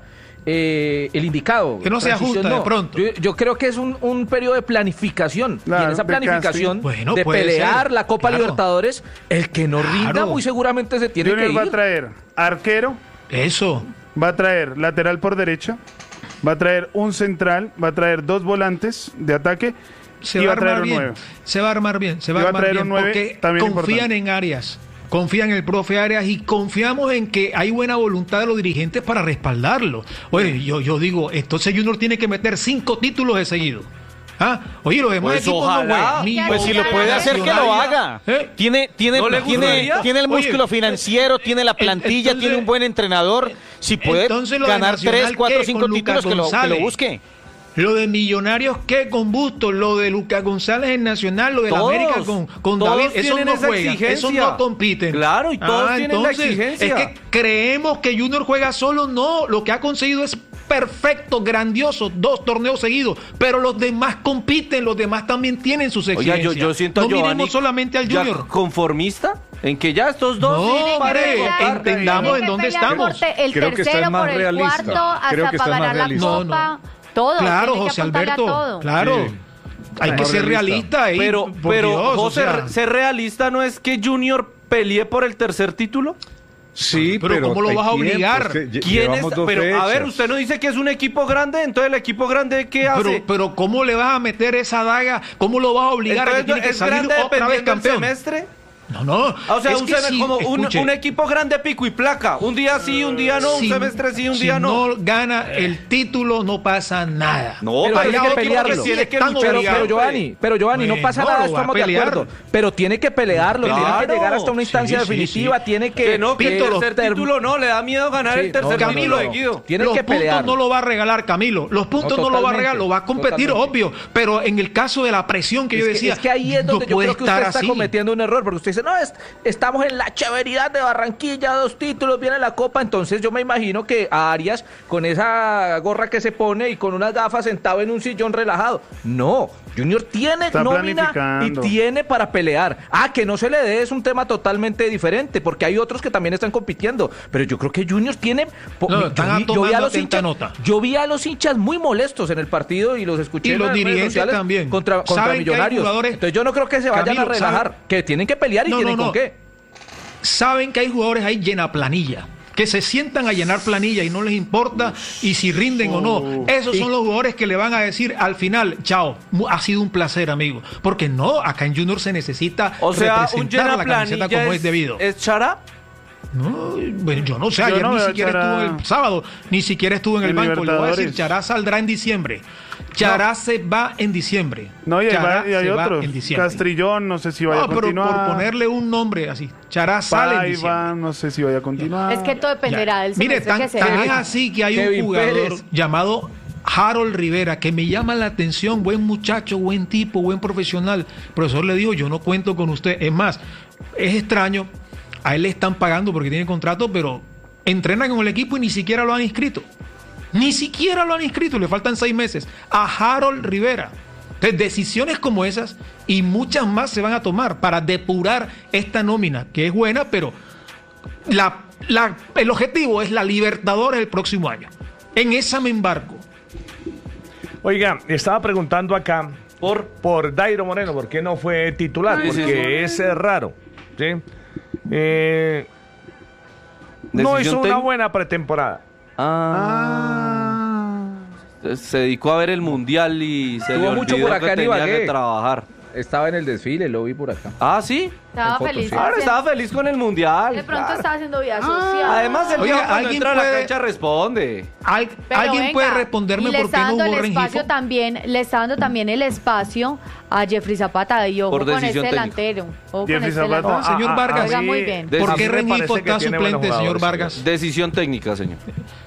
S5: el indicado.
S6: Que no se ajusta de pronto.
S5: Yo creo que es un periodo de planificación. Claro, y en esa planificación de pelear la Copa Libertadores, el que no rinda muy seguramente se tiene que ir.
S2: va a traer arquero.
S6: Eso.
S2: Va a traer lateral por derecha. Va a traer un central. Va a traer 2 volantes de ataque.
S6: Se va a armar bien. Se va a armar bien. Porque confían en Arias. Confían en el profe Arias y confiamos en que hay buena voluntad de los dirigentes para respaldarlo. Oye, yo digo, entonces Junior tiene que meter 5 títulos de seguido. Oye, los demás equipos no juegan.
S7: Pues si lo puede hacer, que lo haga. Tiene el músculo financiero, tiene la plantilla, tiene un buen entrenador. Si puede ganar 3, 4, 5 títulos, que lo busque.
S6: Lo de Millonarios, ¿qué? Con Bustos, lo de Lucas González en Nacional, lo de la América con David, esos no juegan, esos no compiten.
S3: Claro, y todos tienen la exigencia.
S6: Es que creemos que Junior juega solo, no, lo que ha conseguido es perfecto, grandioso, 2 torneos seguidos, pero los demás compiten, los demás también tienen sus exigencias.
S3: Oiga, yo siento a Giovanni,
S6: miremos solamente al Junior.
S3: ¿Conformista? En que ya estos dos...
S6: Entendamos en dónde estamos.
S1: El tercero por el cuarto, hasta para ganar la Copa... Todo,
S6: claro, José Alberto, claro. Sí. Hay que ser realista ahí.
S3: Pero Dios, José, ser realista no es que Junior pelee por el tercer título.
S6: Sí, pero ¿cómo lo vas a obligar?
S3: ¿Quién es? Pero a ver, usted no dice que es un equipo grande, entonces el equipo grande ¿qué hace?
S6: Pero ¿cómo le vas a meter esa daga? ¿Cómo lo vas a obligar a que tiene que salir otra vez campeón?
S3: Semestre?
S6: No.
S3: O sea, un equipo grande pico y placa. Un día sí, un día no, un semestre sí, un día no.
S6: Si no gana el título, no pasa nada.
S5: No, pero tiene que pelearlo. Pero Giovanni, no pasa nada, estamos de acuerdo. Pero tiene que pelearlo, tiene que llegar hasta una instancia definitiva, tiene que...
S3: Que el tercer título no, le da miedo ganar el tercer título seguido.
S6: Tiene que pelear. Los puntos no lo va a regalar Camilo, los puntos no lo va a regalar, lo va a competir, obvio. Pero en el caso de la presión que yo decía,
S5: es que ahí es donde yo creo que usted está cometiendo un error, porque usted dice, no, estamos en la chéveridad de Barranquilla, 2 títulos, viene la Copa, entonces yo me imagino que a Arias, con esa gorra que se pone y con unas gafas sentado en un sillón relajado. No, Junior tiene nómina y tiene para pelear. Que no se le dé es un tema totalmente diferente, porque hay otros que también están compitiendo, pero yo creo que Junior tiene... Yo vi a los hinchas muy molestos en el partido y los escuché
S6: en los dirigentes sociales también
S5: contra Millonarios. Entonces yo no creo que se vayan a relajar, que tienen que pelear y tienen con qué.
S6: Saben que hay jugadores ahí llena planilla, que se sientan a llenar planilla y no les importa y si rinden o no. Esos son los jugadores que le van a decir al final, chao, ha sido un placer, amigo. Porque no, acá en Junior se necesita representar la camiseta como es debido.
S3: ¿Es Chará?
S6: No, bueno, yo no sé, ayer ni siquiera estuvo el sábado, ni siquiera estuvo en el banco. Le voy a decir, Chará saldrá en diciembre. Chará se va en diciembre.
S2: No, y hay otros. Castrillón, no sé si vaya a continuar.
S6: Pero por ponerle un nombre así, Chará sale en diciembre.
S2: No sé si vaya a continuar.
S1: Es que todo dependerá del semestre.
S6: Mire, tan es así que hay un jugador llamado Harold Rivera, que me llama la atención, buen muchacho, buen tipo, buen profesional. El profesor le dijo, yo no cuento con usted. Es más, es extraño, a él le están pagando porque tiene contrato, pero entrena con el equipo y ni siquiera lo han inscrito. Ni siquiera lo han inscrito, le faltan 6 meses. A Harold Rivera. Entonces, decisiones como esas y muchas más se van a tomar para depurar esta nómina, que es buena, pero el objetivo es la Libertadores el próximo año. En esa me embarco.
S4: Oiga, estaba preguntando acá por Dairo Moreno, ¿por qué no fue titular? Porque es raro. ¿Sí? No hizo una buena pretemporada.
S3: Se dedicó a ver el mundial y se le olvidó
S5: mucho por acá
S3: que tenía que trabajar.
S5: Estaba en el desfile, lo vi por acá.
S3: Ah, ¿sí?
S1: Estaba feliz.
S3: Ahora estaba feliz con el Mundial.
S1: De pronto estaba haciendo vida social.
S3: Además, el viejo cuando entra a la cancha responde.
S6: ¿Alguien puede responderme por qué no hubo Rengifo?
S1: Le está dando también el espacio a Jeffrey Zapata y ojo con ese delantero.
S2: Jeffrey Zapata.
S6: Señor Vargas,
S1: muy bien.
S6: ¿Por qué Rengifo está suplente, señor Vargas?
S3: Decisión técnica, señor.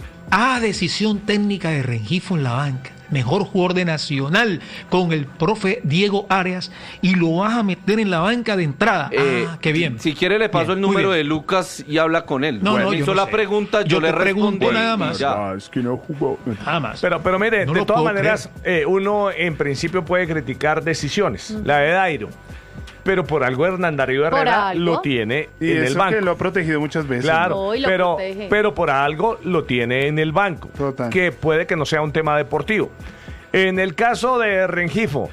S6: Decisión técnica de Rengifo en la banca. Mejor jugador de Nacional con el profe Diego Arias y lo vas a meter en la banca de entrada. Qué bien.
S3: Si quiere le paso el número de Lucas y habla con él. Me hizo la pregunta, yo le respondí.
S6: Nada más.
S2: Es que no jugó.
S6: Nada más.
S4: Pero mire, de todas maneras, uno en principio puede criticar decisiones. La de Dairo. Pero por algo Hernán Darío Herrera lo tiene en el banco.
S2: Que lo ha protegido muchas veces.
S4: Claro, pero por algo lo tiene en el banco. Total. Que puede que no sea un tema deportivo. En el caso de Rengifo,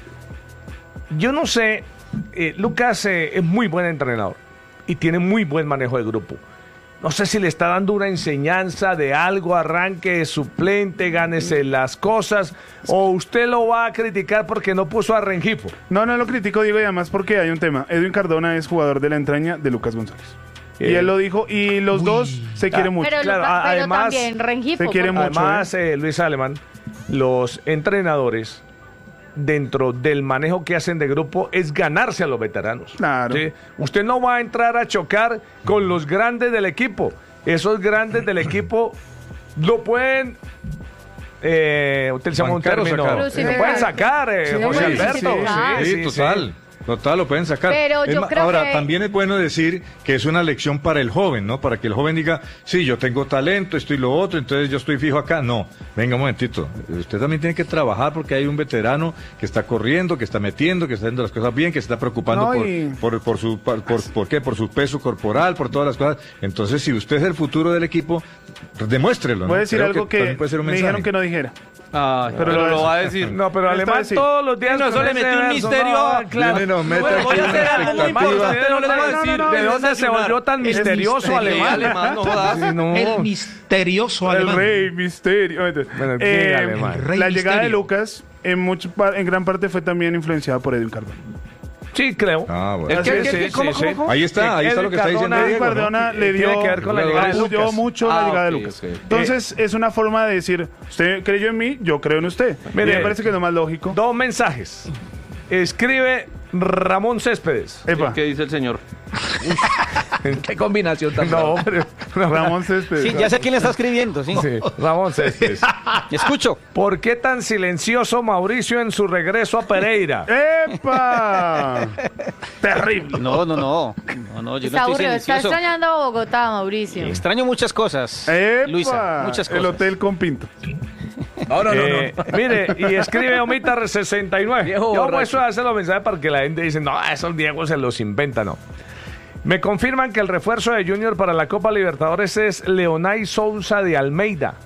S4: yo no sé, Lucas es muy buen entrenador y tiene muy buen manejo de grupo. No sé si le está dando una enseñanza de algo, arranque de suplente, gánese las cosas, o usted lo va a criticar porque no puso a Rengifo.
S2: No lo critico, digo, y además porque hay un tema. Edwin Cardona es jugador de la entraña de Lucas González. Y él lo dijo, y los dos se quieren mucho.
S1: Pero,
S4: claro,
S1: además, también Rengifo.
S2: Se quieren mucho.
S4: Además, Luis Alemán, los entrenadores, dentro del manejo que hacen de grupo, es ganarse a los veteranos.
S2: Claro.
S4: ¿Sí? Usted no va a entrar a chocar con los grandes del equipo. Esos grandes del equipo lo pueden... utilizamos un término. Lo pueden sacar, José Alberto.
S8: Sí, total. Total, lo pueden sacar.
S1: Pero yo creo
S8: ahora,
S1: que...
S8: también es bueno decir que es una lección para el joven, ¿no? Para que el joven diga, sí, yo tengo talento, esto y lo otro, entonces yo estoy fijo acá. No, venga un momentito. Usted también tiene que trabajar porque hay un veterano que está corriendo, que está metiendo, que está haciendo las cosas bien, que se está preocupando por su peso corporal, por todas las cosas. Entonces, si usted es el futuro del equipo, demuéstrelo, ¿no?
S2: Voy a decir algo que me dijeron que no dijera.
S3: Pero lo va a decir.
S4: No, pero Alemán todos los días.
S3: No, eso le metió un misterio.
S8: Claro.
S3: Voy a hacer algo muy importante, no les voy a decir.
S4: ¿De dónde se volvió tan misterioso Alemán?
S6: El misterioso Alemán.
S2: El rey misterio. La llegada de Lucas en gran parte fue también influenciada por Edwin Cardona.
S4: Sí, creo.
S8: Bueno. ¿Cómo? Ahí está lo que está diciendo Diego.
S2: Cardona le dio
S4: que ver con la llegada de Lucas.
S2: Mucho la llegada de Lucas. Entonces, es una forma de decir, usted creyó en mí, yo creo en usted. Me parece que es lo más lógico.
S4: 2 mensajes. Escribe Ramón Céspedes.
S3: ¿Qué dice el señor?
S5: Qué combinación tan
S2: Ramón Céspedes.
S7: Sí, ya sé quién le está escribiendo, sí.
S4: Ramón Céspedes.
S7: Escucho.
S4: ¿Por qué tan silencioso Mauricio en su regreso a Pereira?
S2: ¡Epa! Terrible.
S7: No, yo no estoy silencioso.
S1: Está extrañando a Bogotá, Mauricio.
S7: Extraño muchas cosas,
S2: ¡Epa!
S7: Luisa, muchas cosas.
S2: El hotel con Pinto.
S4: No. Mire, y escribe Omitar 69. Yo muestro a hacer los mensajes para que la gente dice, no, esos Diego se los inventa, no. Me confirman que el refuerzo de Junior para la Copa Libertadores es Leonay Sousa de Almeida.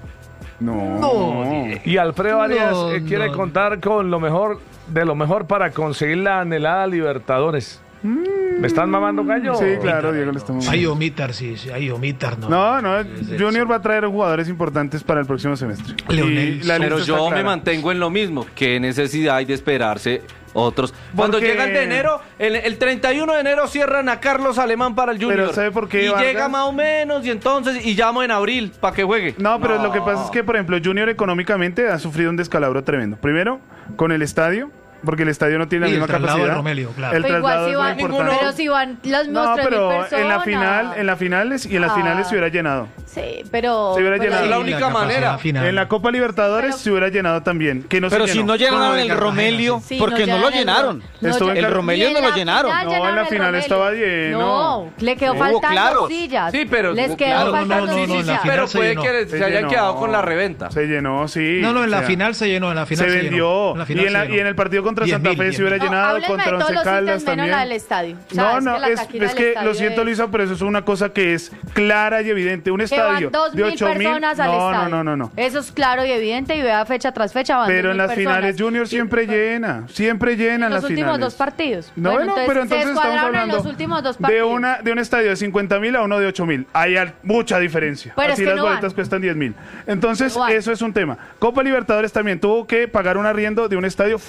S2: No.
S4: Y Alfredo Arias quiere contar con lo mejor de lo mejor para conseguir la anhelada Libertadores. ¿Me están mamando gallo?
S2: Sí, claro, Diego le estamos mamando.
S6: Hay Omitar, sí, hay Omitar, ¿no?
S2: No, Junior va a traer jugadores importantes para el próximo semestre.
S3: Pero yo me mantengo en lo mismo. ¿Qué necesidad hay de esperarse otros? Cuando llegan de enero, el 31 de enero cierran a Carlos Alemán para el Junior.
S2: Pero ¿sabe por qué,
S3: y
S2: Vargas?
S3: llega más o menos, y entonces, y llamo en abril para que juegue.
S2: No, pero lo que pasa es que, por ejemplo, Junior económicamente ha sufrido un descalabro tremendo. Primero, con el estadio. Porque el estadio no tiene la misma capacidad.
S6: De Romelio, claro.
S2: El traslado es muy importante.
S1: Pero si van las mismas 3.000 personas.
S2: En las finales se hubiera llenado.
S1: Sí, pero...
S2: Se hubiera llenado.
S3: Es la única manera.
S2: En la Copa Libertadores se hubiera llenado también.
S7: Pero si no llenaron el Romelio, porque no lo llenaron. El Romelio no lo llenaron.
S2: No, en la final estaba lleno.
S1: No, le quedó faltando sillas.
S3: Sí, pero...
S1: Les quedó faltando sillas.
S3: Pero puede que se hayan quedado con la reventa.
S2: Se llenó, sí.
S6: No, en la final se llenó.
S2: Se vendió. Y en el partido contra Santa Fe se hubiera llenado, contra Once Caldas también.
S1: La del estadio.
S2: Es que lo siento, Luisa, pero eso es una cosa que es clara y evidente. Un estadio de 8.000
S1: personas al estadio.
S2: No.
S1: Eso es claro y evidente y vea fecha tras fecha van.
S2: Pero en las finales Junior siempre llena las finales.
S1: En los últimos 2 partidos.
S2: Pero entonces estamos hablando
S1: los últimos 2 partidos.
S2: de un estadio de 50.000 a uno de 8.000. Hay mucha diferencia.
S1: Pero
S2: así las boletas cuestan 10.000. Entonces eso es un tema. Copa Libertadores también tuvo que pagar un arriendo de un estadio fuera de la ciudad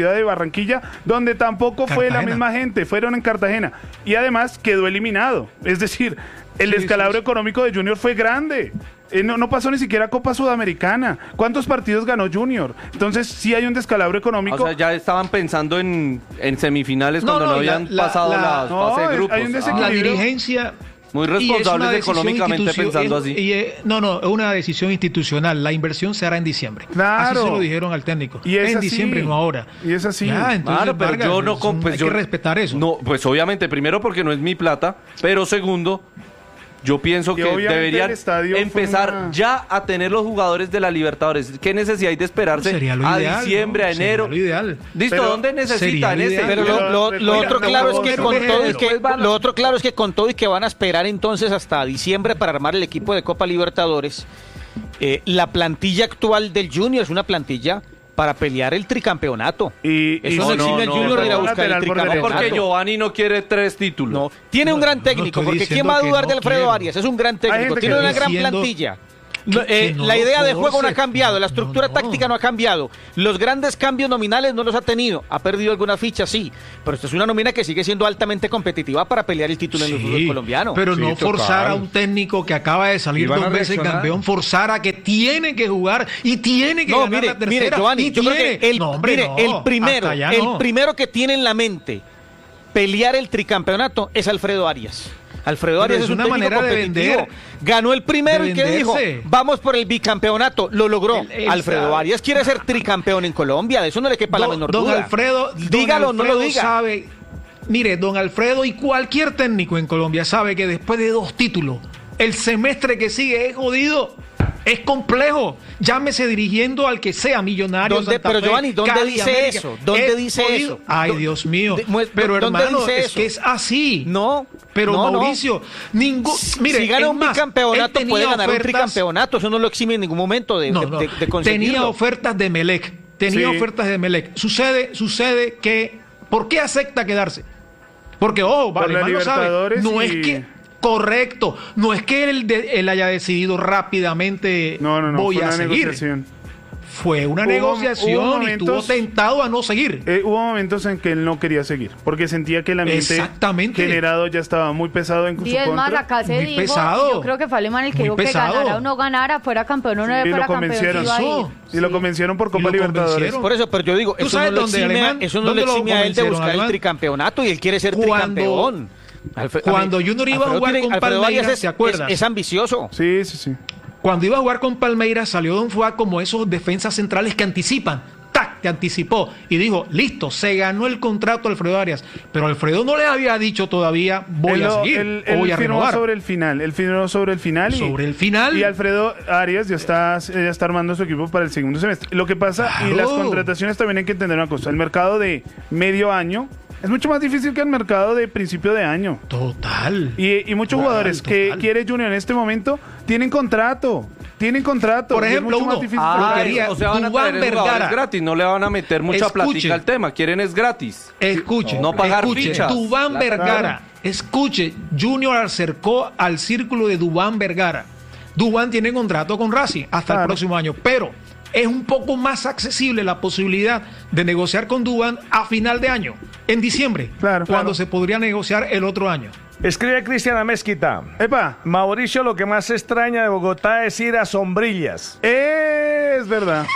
S2: ciudad de Barranquilla, donde tampoco fue la misma gente, fueron en Cartagena. Y además quedó eliminado. Es decir, el descalabro económico de Junior fue grande. No pasó ni siquiera Copa Sudamericana. ¿Cuántos partidos ganó Junior? Entonces sí hay un descalabro económico.
S3: O sea, ya estaban pensando en semifinales cuando no habían pasado las fases de grupos.
S2: Hay un desequilibrio.
S6: La dirigencia...
S3: Muy responsables económicamente pensando así.
S6: Es una decisión institucional. La inversión se hará en diciembre.
S2: Claro.
S6: Así se lo dijeron al técnico.
S2: Y es
S6: en
S2: así.
S6: diciembre, no ahora.
S2: Y es así.
S6: Ya, entonces,
S3: claro, pero
S6: Vargas,
S3: yo no...
S6: hay que respetar eso.
S3: No, pues obviamente, primero porque no es mi plata, pero segundo... Yo pienso que deberían empezar ya a tener los jugadores de la Libertadores. ¿Qué necesidad hay de esperarse a diciembre, a enero?
S6: Ideal.
S3: ¿Listo? ¿Dónde necesitan ese?
S7: Pero lo otro claro es que con todo y que lo otro claro es que con todo y que van a esperar entonces hasta diciembre para armar el equipo de Copa Libertadores, la plantilla actual del Junior es una plantilla para pelear el tricampeonato. Eso no exime al Junior de ir a buscar el tricampeonato.
S3: Porque Giovanni no quiere 3 títulos.
S7: No, tiene un gran técnico, porque ¿quién va a dudar de Alfredo Arias? Es un gran técnico, tiene una gran plantilla. La idea de juego no ha cambiado, la estructura táctica no ha cambiado, los grandes cambios nominales no los ha tenido, ha perdido algunas fichas, sí, pero esta es una nómina que sigue siendo altamente competitiva para pelear el título en el fútbol colombiano.
S6: Pero no forzar a un técnico que acaba de salir 2 veces campeón, forzar a que tiene que jugar y tiene que ganar la tercera.
S7: Mire, Giovanni, yo creo que el primero que tiene en la mente pelear el tricampeonato es Alfredo Arias. Alfredo Arias es una manera de vender. Ganó el primero y que dijo, vamos por el bicampeonato, lo logró. Alfredo Arias quiere ser tricampeón en Colombia, de eso no le quepa la menor duda.
S6: Don Alfredo,
S7: dígalo, no lo diga.
S6: Mire, don Alfredo y cualquier técnico en Colombia sabe que después de 2 títulos, el semestre que sigue es jodido. Es complejo. Llámese dirigiendo al que sea, Millonario.
S7: Pero Giovanni, ¿dónde dice eso? ¿Dónde dice eso?
S6: Ay, Dios mío. Pero hermano, es que es así.
S7: No.
S6: Pero Mauricio, mire,
S7: si gana un bicampeonato, puede ganar un tricampeonato. Eso no lo exime en ningún momento de conseguirlo.
S6: Tenía ofertas de Melec. Sucede que, ¿por qué acepta quedarse? Porque, Alemán lo sabe. No es que... Correcto, no es que él haya decidido rápidamente voy a seguir. Fue una negociación y estuvo tentado a no seguir.
S2: Hubo momentos en que él no quería seguir, porque sentía que el ambiente generado ya estaba muy pesado en su contra.
S1: Y es más, acá se dijo, yo creo que fue Alemán el que dijo que ganara o no ganara, fuera campeón o no fuera campeón.
S2: Y lo convencieron por Copa Libertadores.
S7: Por eso, pero yo digo, eso no le exime a él de buscar el tricampeonato y él quiere ser tricampeón.
S6: Cuando Junior iba a jugar con Palmeiras, ¿se acuerdan?
S7: Es ambicioso.
S2: Sí.
S6: Cuando iba a jugar con Palmeiras, salió Don Fuá como esos defensas centrales que anticipan. Que anticipó y dijo, listo, se ganó el contrato Alfredo Arias. Pero Alfredo no le había dicho todavía, voy a seguir, voy a renovar.
S2: Él firmó sobre el final. Y Alfredo Arias ya está armando su equipo para el segundo semestre. Lo que pasa, y las contrataciones también hay que entender una cosa, el mercado de medio año es mucho más difícil que el mercado de principio de año.
S6: Total.
S2: Y muchos jugadores que quiere Junior en este momento tienen contrato.
S6: Por ejemplo, uno
S3: o sea, van a traer jugadores gratis, no le van a meter mucha plática al tema, quieren es gratis.
S6: Escuche,
S3: no pagar fichas.
S6: Duván Vergara, escuche, Junior acercó al círculo de Duván Vergara. Duván tiene contrato con Racing hasta el próximo año, pero es un poco más accesible la posibilidad de negociar con Duván a final de año, en diciembre, cuando se podría negociar el otro año.
S4: Escribe Cristiana Mezquita.
S2: Epa.
S4: Mauricio, lo que más extraña de Bogotá es ir a Sombrillas.
S2: Es verdad.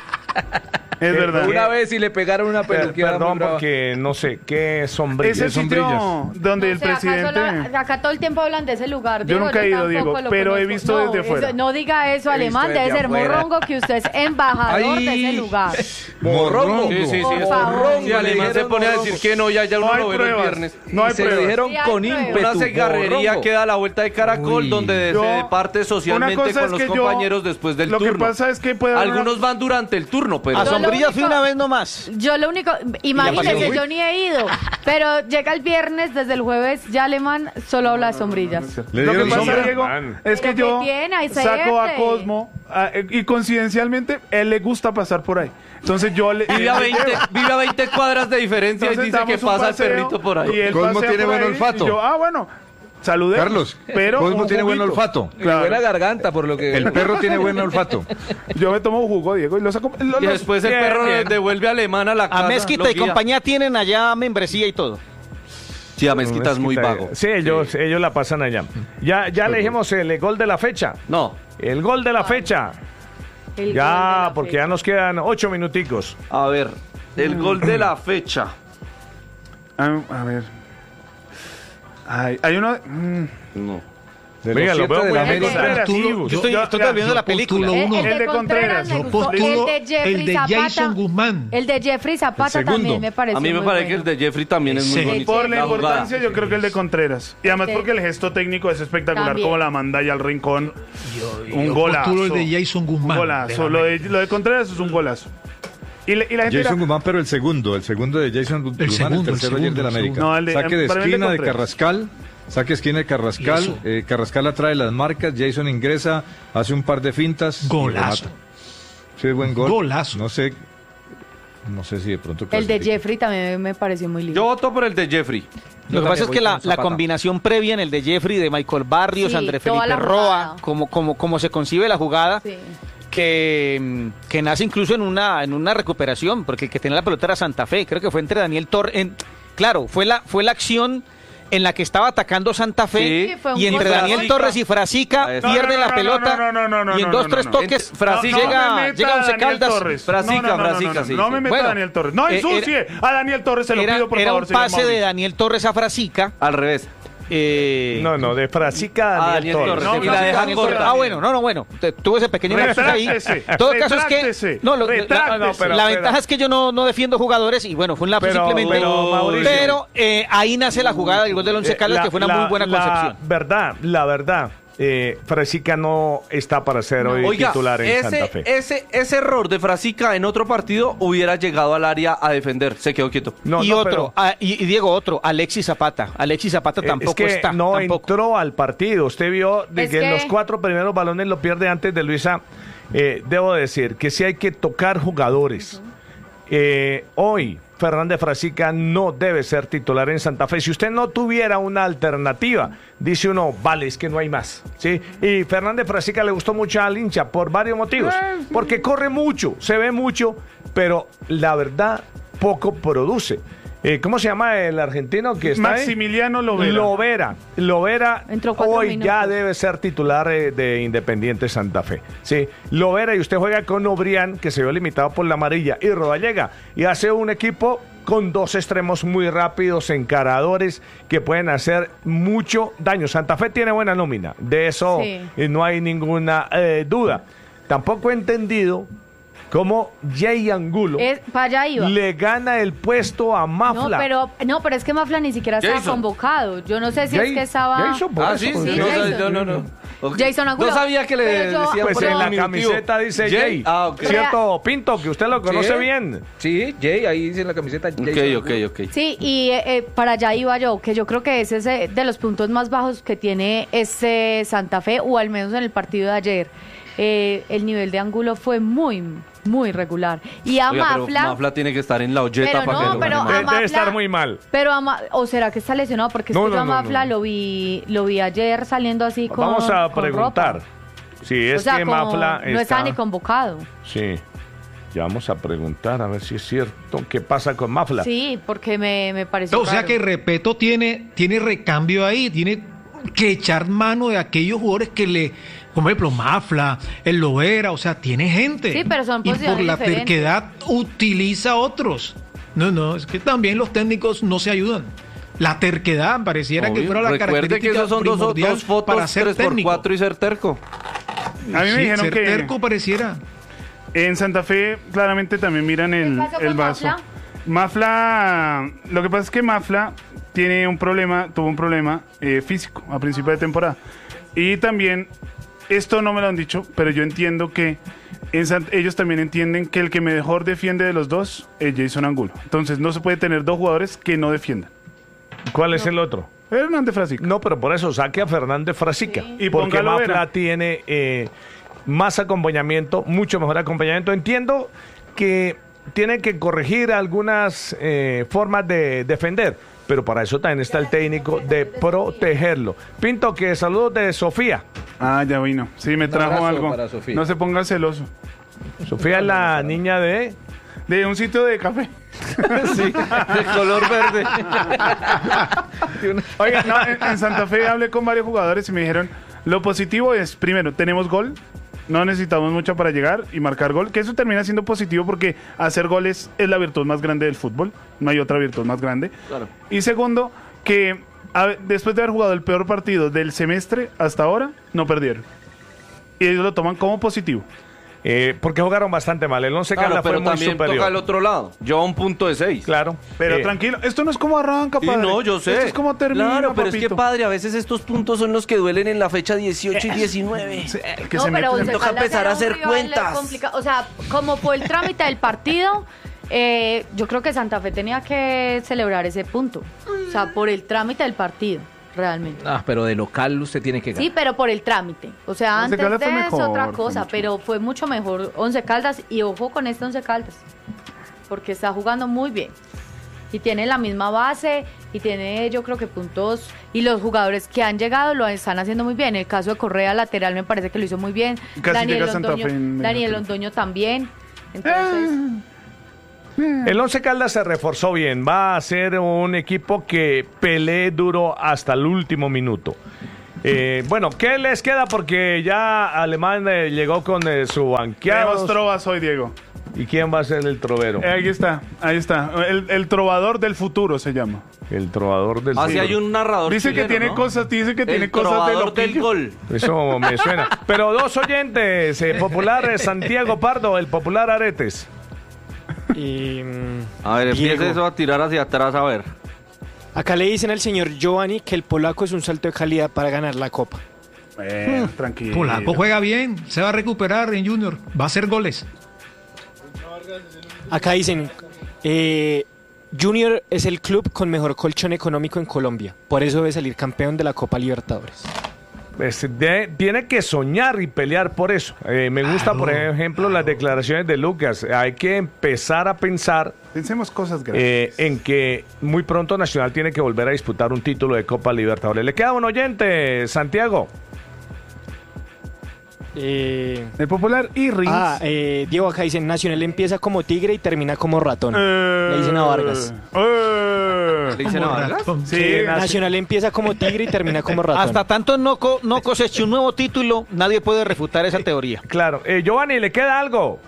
S2: Es verdad.
S5: Una vez y le pegaron una peluquera.
S4: Perdón, porque no sé qué Sombrillas.
S2: Ese sitio donde el presidente...
S1: Acá todo el tiempo hablan de ese lugar.
S2: Yo nunca he ido, Diego, pero he visto desde fuera.
S1: No diga eso, Alemán. Debe ser morrongo que usted es embajador de ese lugar.
S3: Morrongo. Sí.
S1: Por favor.
S3: Si Alemán se pone a decir que no, ya uno lo ve el viernes.
S2: No hay pruebas.
S5: Se dijeron con ímpetu.
S3: Una cigarrería que da la vuelta de Caracol, donde se parte socialmente con los compañeros después del turno.
S2: Lo que pasa es que
S3: algunos van durante el turno, pero...
S7: A Sombrillas fui una vez nomás.
S1: Yo lo único, imagínese, yo ni he ido, pero llega el viernes, desde el jueves ya Alemán solo habla de Sombrillas.
S2: Lo que pasa, Diego, es que yo saco a Cosmo y coincidencialmente él le gusta pasar por ahí. Entonces yo le...
S3: Vive a 20 cuadras de diferencia. Entonces, y dice que pasa el perrito por ahí.
S2: Y Cosmo tiene buen olfato. Y yo, bueno... saludé.
S8: Carlos, pero Cosmo tiene buen olfato.
S5: Claro. Buena garganta, por lo que...
S8: El perro tiene buen olfato.
S2: Yo me tomo un jugo, Diego, y lo saco.
S3: Y después el perro devuelve a Alemán a la casa.
S7: A Mezquita y compañía tienen allá membresía y todo.
S3: Sí, a Mezquita es muy vago.
S4: Sí, ellos la pasan allá. Ya le dijimos el gol de la fecha.
S3: No.
S4: El gol de la fecha. Ya, porque ya nos quedan 8 minuticos.
S3: A ver, el gol de la fecha.
S2: A ver. Hay uno...
S3: No.
S4: Venga, lo veo muy bien.
S7: Yo estoy viendo la película.
S2: El de Contreras.
S6: El de Jason Guzmán.
S1: El de Jeffrey Zapata también me parece.
S3: A mí me parece que el de Jeffrey también es muy bonito.
S2: Por la importancia, yo creo que el de Contreras. Y además porque el gesto técnico es espectacular, como la manda ya al rincón. Un golazo.
S6: El de Jason Guzmán.
S2: Un golazo. Lo de Contreras es un golazo. Y la gente
S8: Jason Guzmán, pero el segundo de Jason Guzmán, el tercero ayer del América. Saque de esquina de Carrascal. Saque esquina de Carrascal. Carrascal atrae las marcas. Jason ingresa, hace un par de fintas.
S6: Golazo.
S8: Sí, buen gol.
S6: Golazo.
S8: No sé si de pronto.
S1: El de Jeffrey también me pareció muy lindo.
S3: Yo voto por el de Jeffrey.
S7: Lo que pasa es que la combinación previa en el de Jeffrey, de Michael Barrios, André Felipe Roa, como se concibe la jugada. Sí. Que nace incluso en una recuperación, porque el que tenía la pelota era Santa Fe, creo que fue entre Daniel Torres, claro, fue la acción en la que estaba atacando Santa Fe, y entre Daniel Torres y Frasica pierde la pelota, y en 2-3 toques llega Once Caldas.
S3: Frasica, sí.
S2: No me meta a Daniel Torres, no ensucie a Daniel Torres, se lo pido por favor.
S7: Era un pase de Daniel Torres a Frasica.
S3: Al revés.
S4: De Frasica a Daniel Torres.
S3: Y la dejan corta.
S7: Bueno. Tuve ese pequeño lapsus ahí. Todo caso es que la ventaja es que yo no defiendo jugadores y bueno, fue un lapsus simplemente. Pero ahí nace la jugada del gol del Once Caldas, que fue una muy buena concepción.
S4: La verdad. Frasica no está para ser hoy titular en Santa Fe.
S3: Ese error de Frasica en otro partido hubiera llegado al área a defender. Se quedó quieto.
S7: Y Diego, Alexis Zapata. Alexis Zapata tampoco está.
S4: Entró al partido. Usted vio que en los 4 primeros balones lo pierde antes de Luisa. Debo decir que sí hay que tocar jugadores. Hoy Fernández Frasica no debe ser titular en Santa Fe. Si usted no tuviera una alternativa, dice uno, vale, es que no hay más, ¿sí? Y Fernández Frasica le gustó mucho al hincha por varios motivos. Porque corre mucho, se ve mucho, pero la verdad, poco produce. ¿Cómo se llama el argentino que está
S2: Maximiliano Lovera.
S4: Lovera hoy ya debe ser titular de Independiente Santa Fe. Sí, Lovera, y usted juega con Obrián, que se vio limitado por la amarilla, y Rodallega, y hace un equipo con 2 extremos muy rápidos, encaradores, que pueden hacer mucho daño. Santa Fe tiene buena nómina, de eso no hay ninguna duda. Tampoco he entendido cómo Jay Angulo le gana el puesto a Mafla.
S1: No, pero es que Mafla ni siquiera estaba convocado. Yo no sé si es que estaba...
S3: No.
S1: Jason Angulo.
S3: No sabía que le decía.
S4: Pues en la camiseta dice Jay. Cierto, Pinto, que usted lo conoce bien.
S5: Sí, Jay, ahí dice en la camiseta.
S3: Ok.
S1: Sí, y para allá iba yo, que yo creo que ese es de los puntos más bajos que tiene ese Santa Fe, o al menos en el partido de ayer. El nivel de Angulo fue muy regular. Y a
S3: Mafla tiene que estar en la olleta para que
S4: debe estar muy mal.
S1: Pero o será que está lesionado, porque yo a Mafla lo vi ayer saliendo así con
S4: vamos a preguntar. Sí, es que Mafla
S1: no está ni convocado.
S4: Sí. Ya vamos a preguntar a ver si es cierto qué pasa con Mafla.
S1: Sí, porque me pareció
S6: raro. O sea que Repeto tiene recambio ahí, tiene que echar mano de aquellos jugadores que le, como por ejemplo Mafla, el Lovera, o sea, tiene gente.
S1: Sí, pero son posiciones
S6: y por la
S1: diferentes.
S6: terquedad utiliza otros. No, es que también los técnicos no se ayudan. La terquedad pareciera que fuera la característica
S3: que esos son dos fotos
S6: para ser
S3: 3x4 y ser terco.
S2: A mí me dijeron
S6: ser
S2: que
S6: terco pareciera.
S2: En Santa Fe claramente también miran el vaso. Mafla, lo que pasa es que Mafla tuvo un problema físico a principio de temporada. Y también, esto no me lo han dicho, pero yo entiendo que ellos también entienden que el que mejor defiende de los dos es Jason Angulo. Entonces no se puede tener 2 jugadores que no defiendan.
S4: ¿Cuál es el otro?
S2: Fernández Frasica.
S4: No, pero por eso saque a Fernández Frasica. Sí. Y porque Mafla tiene más acompañamiento, mucho mejor acompañamiento. Entiendo que tiene que corregir algunas formas de defender, pero para eso también está el técnico de protegerlo. Pinto, que saludos de Sofía.
S2: Ah, ya vino. Sí, me trajo algo. No se ponga celoso.
S4: Sofía es la niña de
S2: un sitio de café.
S3: Sí, de color verde.
S2: Oiga, no, en Santa Fe hablé con varios jugadores y me dijeron, lo positivo es, primero, tenemos gol, no necesitamos mucho para llegar y marcar gol, que eso termina siendo positivo porque hacer goles es la virtud más grande del fútbol, no hay otra virtud más grande. Claro. Y segundo, que después de haber jugado el peor partido del semestre hasta ahora, no perdieron. Y ellos lo toman como positivo.
S4: Porque jugaron bastante mal. El Once Caldas fue muy superior.
S3: Toca el otro lado. Lleva un punto de 6.
S4: Claro.
S2: Pero tranquilo, esto no es como arranca, padre.
S3: No, yo sé.
S2: Esto es como termina,
S3: claro, pero
S2: papito.
S3: es que, padre, a veces estos puntos son los que duelen en la fecha 18 y 19.
S1: Que no, pero
S3: toca empezar a hacer cuentas.
S1: O sea, como fue el trámite del partido, yo creo que Santa Fe tenía que celebrar ese punto. O sea, por el trámite del partido. Realmente.
S5: Pero de local usted tiene que ganar.
S1: Sí, pero por el trámite. O sea, antes de eso otra cosa, pero fue mucho mejor Once Caldas. Y ojo con este Once Caldas, porque está jugando muy bien. Y tiene la misma base, y tiene, yo creo que puntos, y los jugadores que han llegado lo están haciendo muy bien. El caso de Correa, lateral, me parece que lo hizo muy bien. Daniel Londoño también. Entonces...
S4: El Once Caldas se reforzó bien, va a ser un equipo que pelee duro hasta el último minuto. Bueno, ¿qué les queda? Porque ya Alemán llegó con su banqueado.
S2: Tenemos trovas hoy, Diego.
S4: ¿Y quién va a ser el trovero?
S2: Ahí está. El trovador del futuro se llama.
S4: El trovador del futuro.
S3: Así hay un narrador.
S2: Dice
S3: chileno,
S2: que tiene
S3: ¿no?
S2: cosas, dice que tiene cosas de lo
S3: del gol.
S4: Eso me suena. Pero dos oyentes, popular Santiago Pardo, el popular Aretes.
S3: A ver, empieza eso a tirar hacia atrás, a ver.
S9: Acá le dicen al señor Giovanni que el polaco es un salto de calidad para ganar la Copa.
S2: Tranquilo.
S6: Polaco juega bien, se va a recuperar en Junior, va a hacer goles.
S9: Acá dicen, Junior es el club con mejor colchón económico en Colombia, por eso debe salir campeón de la Copa Libertadores.
S4: Tiene que soñar y pelear por eso. Me gusta, por ejemplo, las declaraciones de Lucas. Hay que empezar a pensar.
S2: Pensemos cosas grandes.
S4: En que muy pronto Nacional tiene que volver a disputar un título de Copa Libertadores. Le queda un oyente, Santiago.
S2: El popular Irrins.
S9: Diego, acá dicen, Nacional empieza como tigre y termina como ratón. Le dicen a Vargas.
S3: ¿Le dicen a Vargas?
S9: Sí, Nacional empieza como tigre y termina como ratón.
S7: Hasta tanto no coseche un nuevo título, nadie puede refutar esa teoría.
S4: Claro. Giovanni, ¿le queda algo?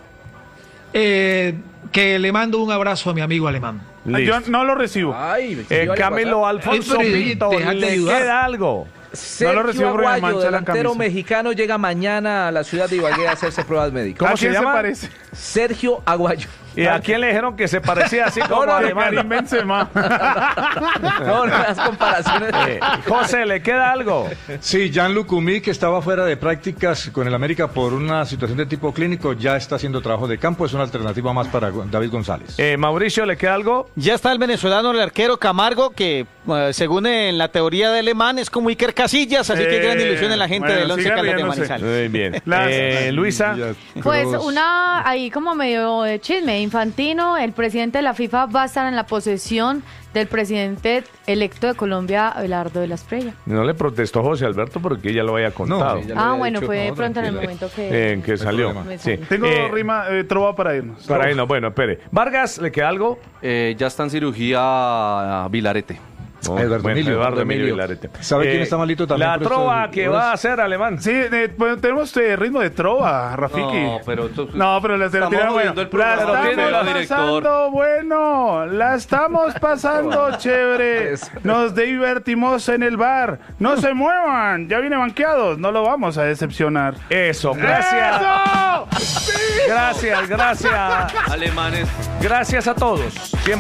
S6: Que le mando un abrazo a mi amigo Alemán.
S2: Yo no lo recibo.
S4: Camilo Alfonso Pinto, ¿le queda algo?
S5: Sergio Aguayo, delantero mexicano, llega mañana a la ciudad de Ibagué a hacerse pruebas médicas.
S2: ¿Cómo se llama? Parece?
S5: Sergio Aguayo.
S4: ¿Y a quién le dijeron que se parecía así como
S2: Karim Benzema?
S5: No, las comparaciones.
S4: José, ¿le queda algo?
S8: Sí, Jean-Luc Coumí, que estaba fuera de prácticas con el América por una situación de tipo clínico, ya está haciendo trabajo de campo, es una alternativa más para David González.
S4: Mauricio, ¿le queda algo?
S7: Ya está el venezolano, el arquero Camargo, que según en la teoría de Alemán es como Iker Casillas, así que gran ilusión en la gente del Once Caldas de Manizales.
S4: Muy bien. Luisa.
S1: Pues una ahí como medio de chisme. Infantino, el presidente de la FIFA, va a estar en la posesión del presidente electo de Colombia, Abelardo de la Espriella.
S4: No le protestó José Alberto porque ya lo había contado.
S1: No, bueno, fue pronto en el momento que
S4: salió. Sí.
S2: Tengo rima, trova para irnos.
S4: Para irnos, bueno, espere. Vargas, ¿le queda algo?
S3: Ya está en cirugía Vilarete.
S8: Eduardo Emilio
S4: Vilarete.
S8: ¿Sabe quién está malito también?
S4: La trova que va a hacer Alemán.
S2: Sí, bueno, tenemos ritmo de trova, Rafiki.
S3: No,
S2: pero la estamos pasando bueno. La estamos pasando chévere. Nos divertimos en el bar. No se muevan, ya viene banqueados. No lo vamos a decepcionar.
S4: Eso, gracias.
S2: ¡Eso!
S4: Gracias.
S3: Alemanes.
S4: Gracias a todos.